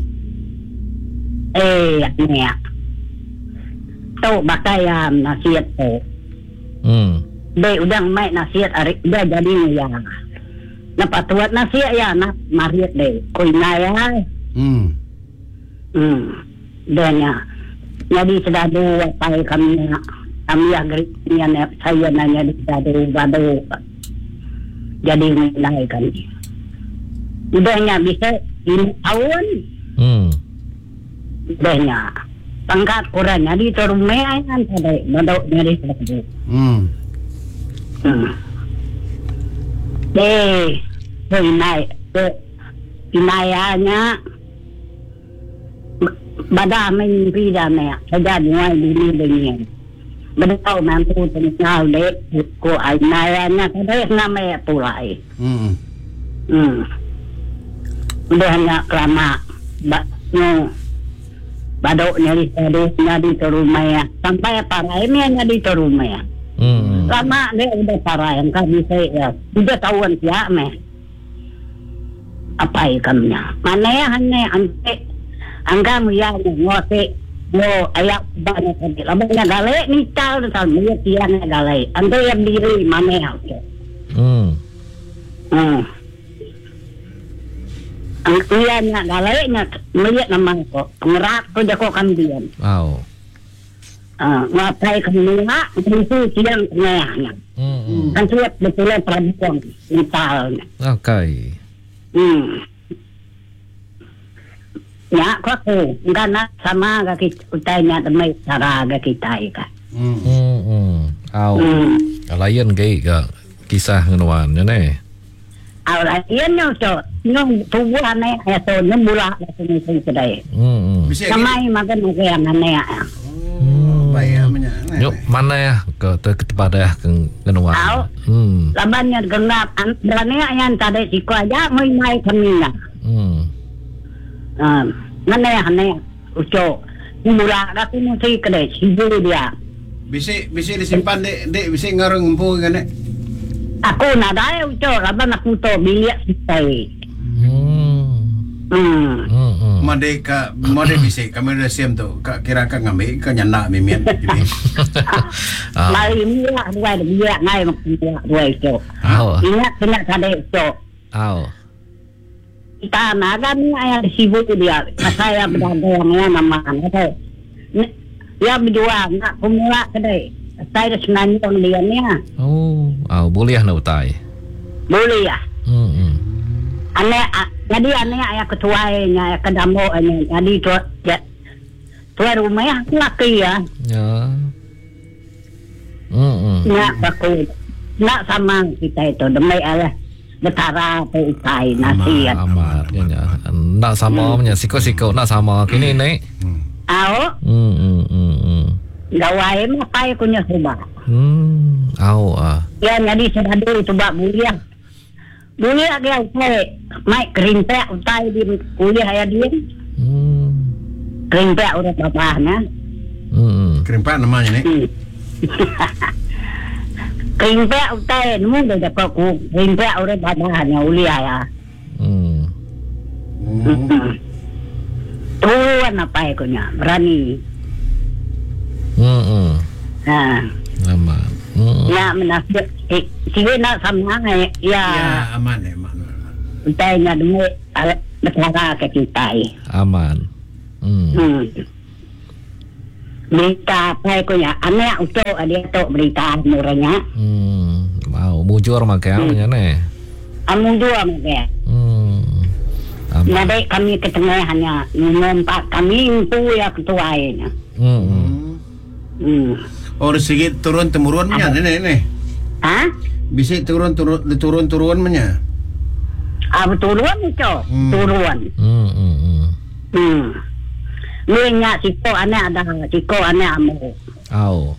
eh ni ya tu bakaya nasihat tu hmm de udang mai nasihat ari dia jadi ya napa tuat nasihat ya nak mariat de kuina ya Hmm. hmm danya jadi sedadu apa kami kami agaknya saya nanya di sedadu badu jadi nilai kan udahnya bisa lima tahun hmm udahnya pangkat kurangnya di turumnya kan tadi badu dari sedadu Hmm. hmm deh kuinai ke inayanya bada mimpi dah ni saja nuai bini begini betul mampu tengah dek ko ainayanya kadang nama pulai Hmm. hmm udahnya lama bak no badok nyari terus nyari terumaya sampai parai ni nyari terumaya hmm lama dia udah parai yang kami saya sudah tahuan siapa meh apa ikamnya mana ya hanya ante angka muya ngote no ayak banyak tadi lama nya gale ni tal tal muya tiang gale ante yang diri mana ya hmm hmm ang kuya nya gale nya muya naman ko ngerat ko jako kambian au ah ngapai kamila itu tiang tengahnya hmm kan sudah betul perempuan ni tal okay hmm ya kok enggak nak sama ga kita utainya temai cara ga kita ka Hmm. hmm hmm au hmm lain ke ga kisah ngenuan ne au lain nyo to nyong tubuh ane ya to nembula sini sini kedai hmm hmm Bisa samai makan yang ane ya Oh, baik amanya. yuk mana ya ke te kepada ya ke ngenuan au hmm labannya genap berani yang tadi siko aja mai mai kamina hmm ah mana ya ane uco nembula ga sini sini kedai sibu dia Bisa bisa disimpan dek dek bisa ngarung empu kan dek. aku nadai uco laban aku to bilik sitai hmm hmm hmm hmm Made ka made bisa kami dah siam tu. Kak kira kak ngambil ka nyana mimian. ah mari mula dua dia ngai maksudnya dua itu au ingat ingat ada itu au kita naga ni ayah sibuk dia saya berdagang nama ada ya berdua nak pemula kedai saya sebenarnya orang dia ni oh au boleh na utai boleh ya hmm hmm ane jadi ane ayah ketuanya kedambonya jadi tu ya tuan rumah laki ya ya hmm hmm nak baku nak sama kita itu demi ayah betara peikai nasihat amat ya ya nak sama nya siko-siko nak sama kini ni au hmm hmm hmm hmm gawai mah pai kunya suba hmm au ah ya jadi sedadu itu bak bulia bulia dia saya mai kerintek utai di kuliah ya dia hmm kerintek udah bapaknya hmm Kerimpak namanya nih. hmm. kerintek utai nemu dah dapat ku kerintek udah bapaknya ulia ya hmm Hmm. tuan apa ikunya berani hmm hmm nah lama hmm ya menasib sih nak sama ya Ya aman ya aman. utainya demi negara ke kita. Aman. Hmm. Hmm. Berita apa ko ya? Anak uto ada to berita muranya. Hmm. Mau mujur makanya hmm. ne. Amun dua makanya. Hmm. Nadai kami ketengah hanya minum pak kami impu ya ketua ini. Hmm. Hmm. Oh, segi turun temurunnya nenek ne. Hah? Bisa turun turun turun turunnya. Ah turun itu, Hmm. turun. Hmm. Hmm. Hmm. Hmm. Minyak siko anak ada, siko anak amu. Au.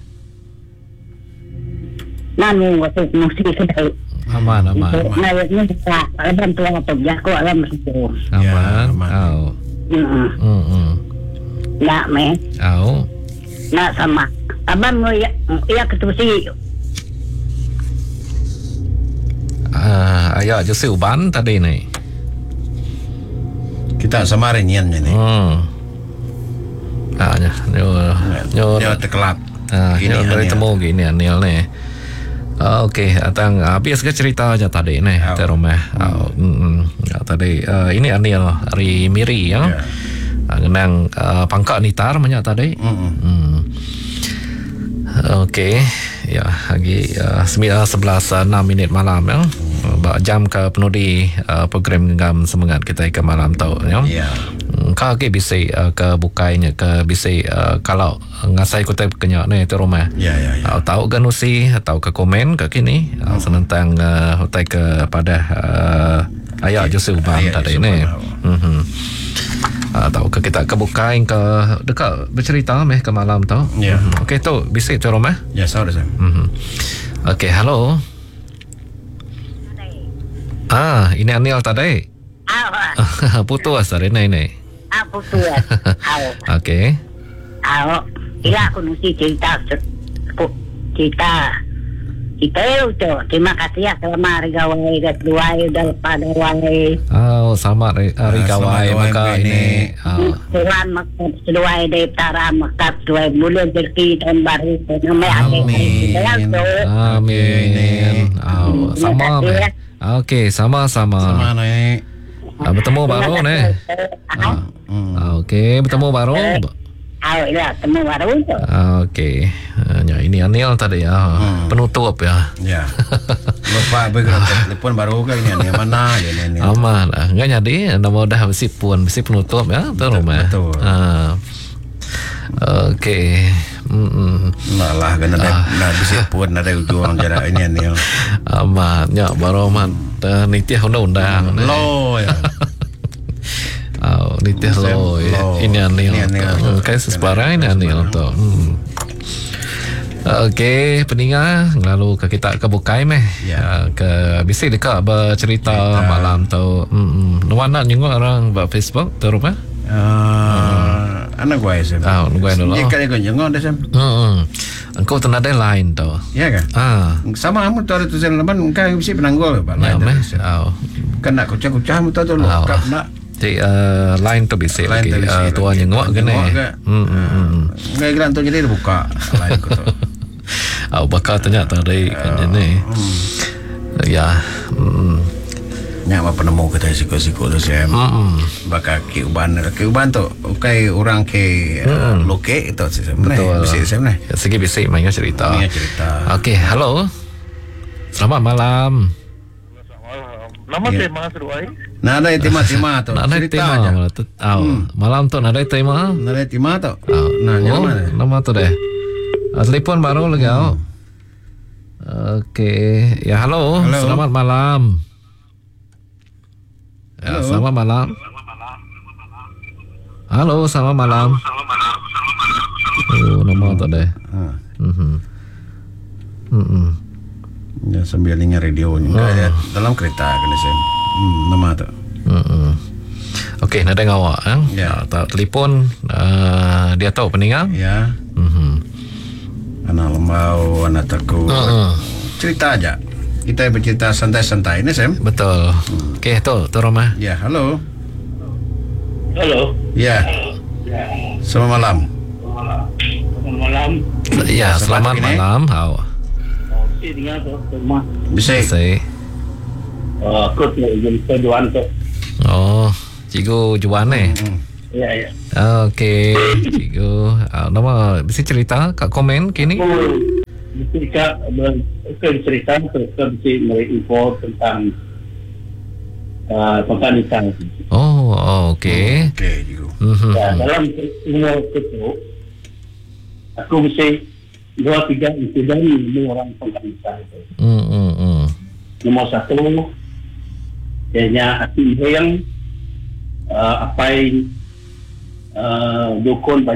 Nanu waktu mesti sedai. Aman aman. Nah, ini kita alam tua tu jago alam situ. Aman. aman. Au. Hmm. Hmm. Hmm. Nak meh, Au. nak sama. Abang mau ya, ya ketusi. Ah, ayah je siuban tadi ni. Kita samarin yan ni. Hmm. Ah, nyo nyo nyo Nyo terkelap. ah, Gini, nyo dari Anil. temu gini Anil ni. Ah, Okey, atang habis ke cerita aja tadi ni, Oh. terumah. Ah, mm, ya, tadi ah, ini Anil hari Miri ya. Ya. Ah, Ngenang ah, pangkak nitar banyak tadi. Mm-mm. Hmm. Okey, ya lagi uh, sebelas enam minit malam ya. Uh, jam ke penudi uh, program Genggam Semangat kita ke malam tau ya. Ya. Hmm, Kau ke bisa uh, ke bukainya ke bisa uh, kalau ngasai kita kenya ni tu rumah. Ya, ya, ya. Uh, tahu ke nusi atau ke komen ke kini uh, senentang uh, hutai kepada uh, ayah Joseph Ban Ayah tadi Joseph ni. Ban. Mhm. Uh, tahu ke kita ke bukain ke dekat bercerita meh ke malam tau. Ya. Mhm. Okey tu bisa tu rumah. Ya, saudara saya. Mhm. Okey, halo. Ah, ini Anil tadi. Aw, Putus hari ni ni. apa tu ya? Aw, Okey. aw. Ila aku mesti cerita cerita kita itu. Terima kasih ya selama hari gawai gat dua daripada wai. Oh, selamat hari, hari Ah, gawai selamat maka gawai ini. ini. Oh. Tuhan maksud seduai dari tara maksud seduai bulan berki tahun baru nama Amin. Amin. Oh, sama Terima kasih, meh. ya. Okey, sama-sama. Sama nek. Ah, bertemu baru ni. Ah, Hmm. Ah, Okey, bertemu baru. aw, ya temu baru tu. Ah, Okey. Ah, ya, ini Anil tadi ya. Hmm. Penutup ya. Ya. Lupa bergerak telepon baru ke ini ni mana ya ni. Aman lah. Enggak jadi nama dah besi pun besi penutup ya. Betul rumah. betul. Ah. Okey. Hmm. Nah lah kena ada nak bisik pun ada ujung jarak ini ni. Aman. Ya baru aman. Uh, nitih undang-undang. Lo ya. Oh, nitih lo. Lo. Ini Anil. Ini Anil. Hmm, Kayak sesebarang ini Anil tu. Hmm. Okey, peninggal lalu ke kita ke bukai meh. Ya. Uh, ke bisi dekat bercerita Cerita. malam tu. Hmm. Nuan nak jenguk orang buat Facebook tu rumah? Ah, anak gua ya. Ah, gua dulu. Dia kali gua jengok dah Sam. Hmm. Engkau tu ada lain tu. Ya kan? Ah. Sama kamu tu ada tulisan leban kan bisa penanggul Pak. Ya Lain meh. dah. Oh. Kan nak kucah-kucah mu tu lo Oh. kap nak. Jadi uh, lain tu bisa Lain lagi. tu bisa Uh, tuan lagi. jenguk Tuan ke ni. jenguk ke? Hmm. hmm, hmm. Ngai gelan tu jadi dia buka lain ko tu. Oh, bakal tanya tadi kan ni. Ya. Hmm. Nya apa penemu kita siko-siko tu Sam. Hmm. Bakal ke uban ke uban tu okay orang ke uh, loke itu sih Sam. Betul. Bisa Sam nah. Ya, segi bisa mainnya cerita. Ini cerita. Okey, halo. Selamat malam. Nama Ya. tema seruai. Nah ada tema-tema tu. Nak ada Cerita tema aja. malam tu. Oh, malam tu nak ada tema. Nah ada tema tu. Oh, Nah, yang oh, mana? nama tu deh. Uh, telefon baru lagi. Oh. Okey. Ya, halo. Halo. Selamat malam. Ya, Halo. selamat malam. Halo, selamat malam. Oh, nama tu deh. Ha. Mhm. Mhm. Ya sambil dengar radio ni. Oh. Ada dalam kereta kena Sam. Hmm, nama tu. Mhm. Okey, nak dengar awak eh? Ya. Uh, tak telefon uh, dia tahu peninggal. Ya. Mhm. Anak lembau, anak takut. Uh-uh. Cerita aja. Kita bercerita santai-santai ni Sam. Betul. Okey, tu tu rumah. Ya, halo. Halo. Ya. Selamat malam. Selamat malam. Ya, Selamat selamat pagi, malam. Hau. Ini tu rumah. Bisa. Saya. Aku tu jumpa Juan tu. Oh, Cikgu Juan eh. Hmm. Ya, ya. Okey, cikgu. Uh, nama mesti cerita kat komen kini. Aku ketika bercerita, saya mesti info tentang uh, tentang ikan. Oh, oh okey. Okey, cikgu. Mhm. Ya, dalam umur itu, aku mesti dua tiga insiden ilmu orang pengkanisa itu. Hmm, hmm, hmm. Nomor satu, ianya hati yang uh, apa yang uh, dukun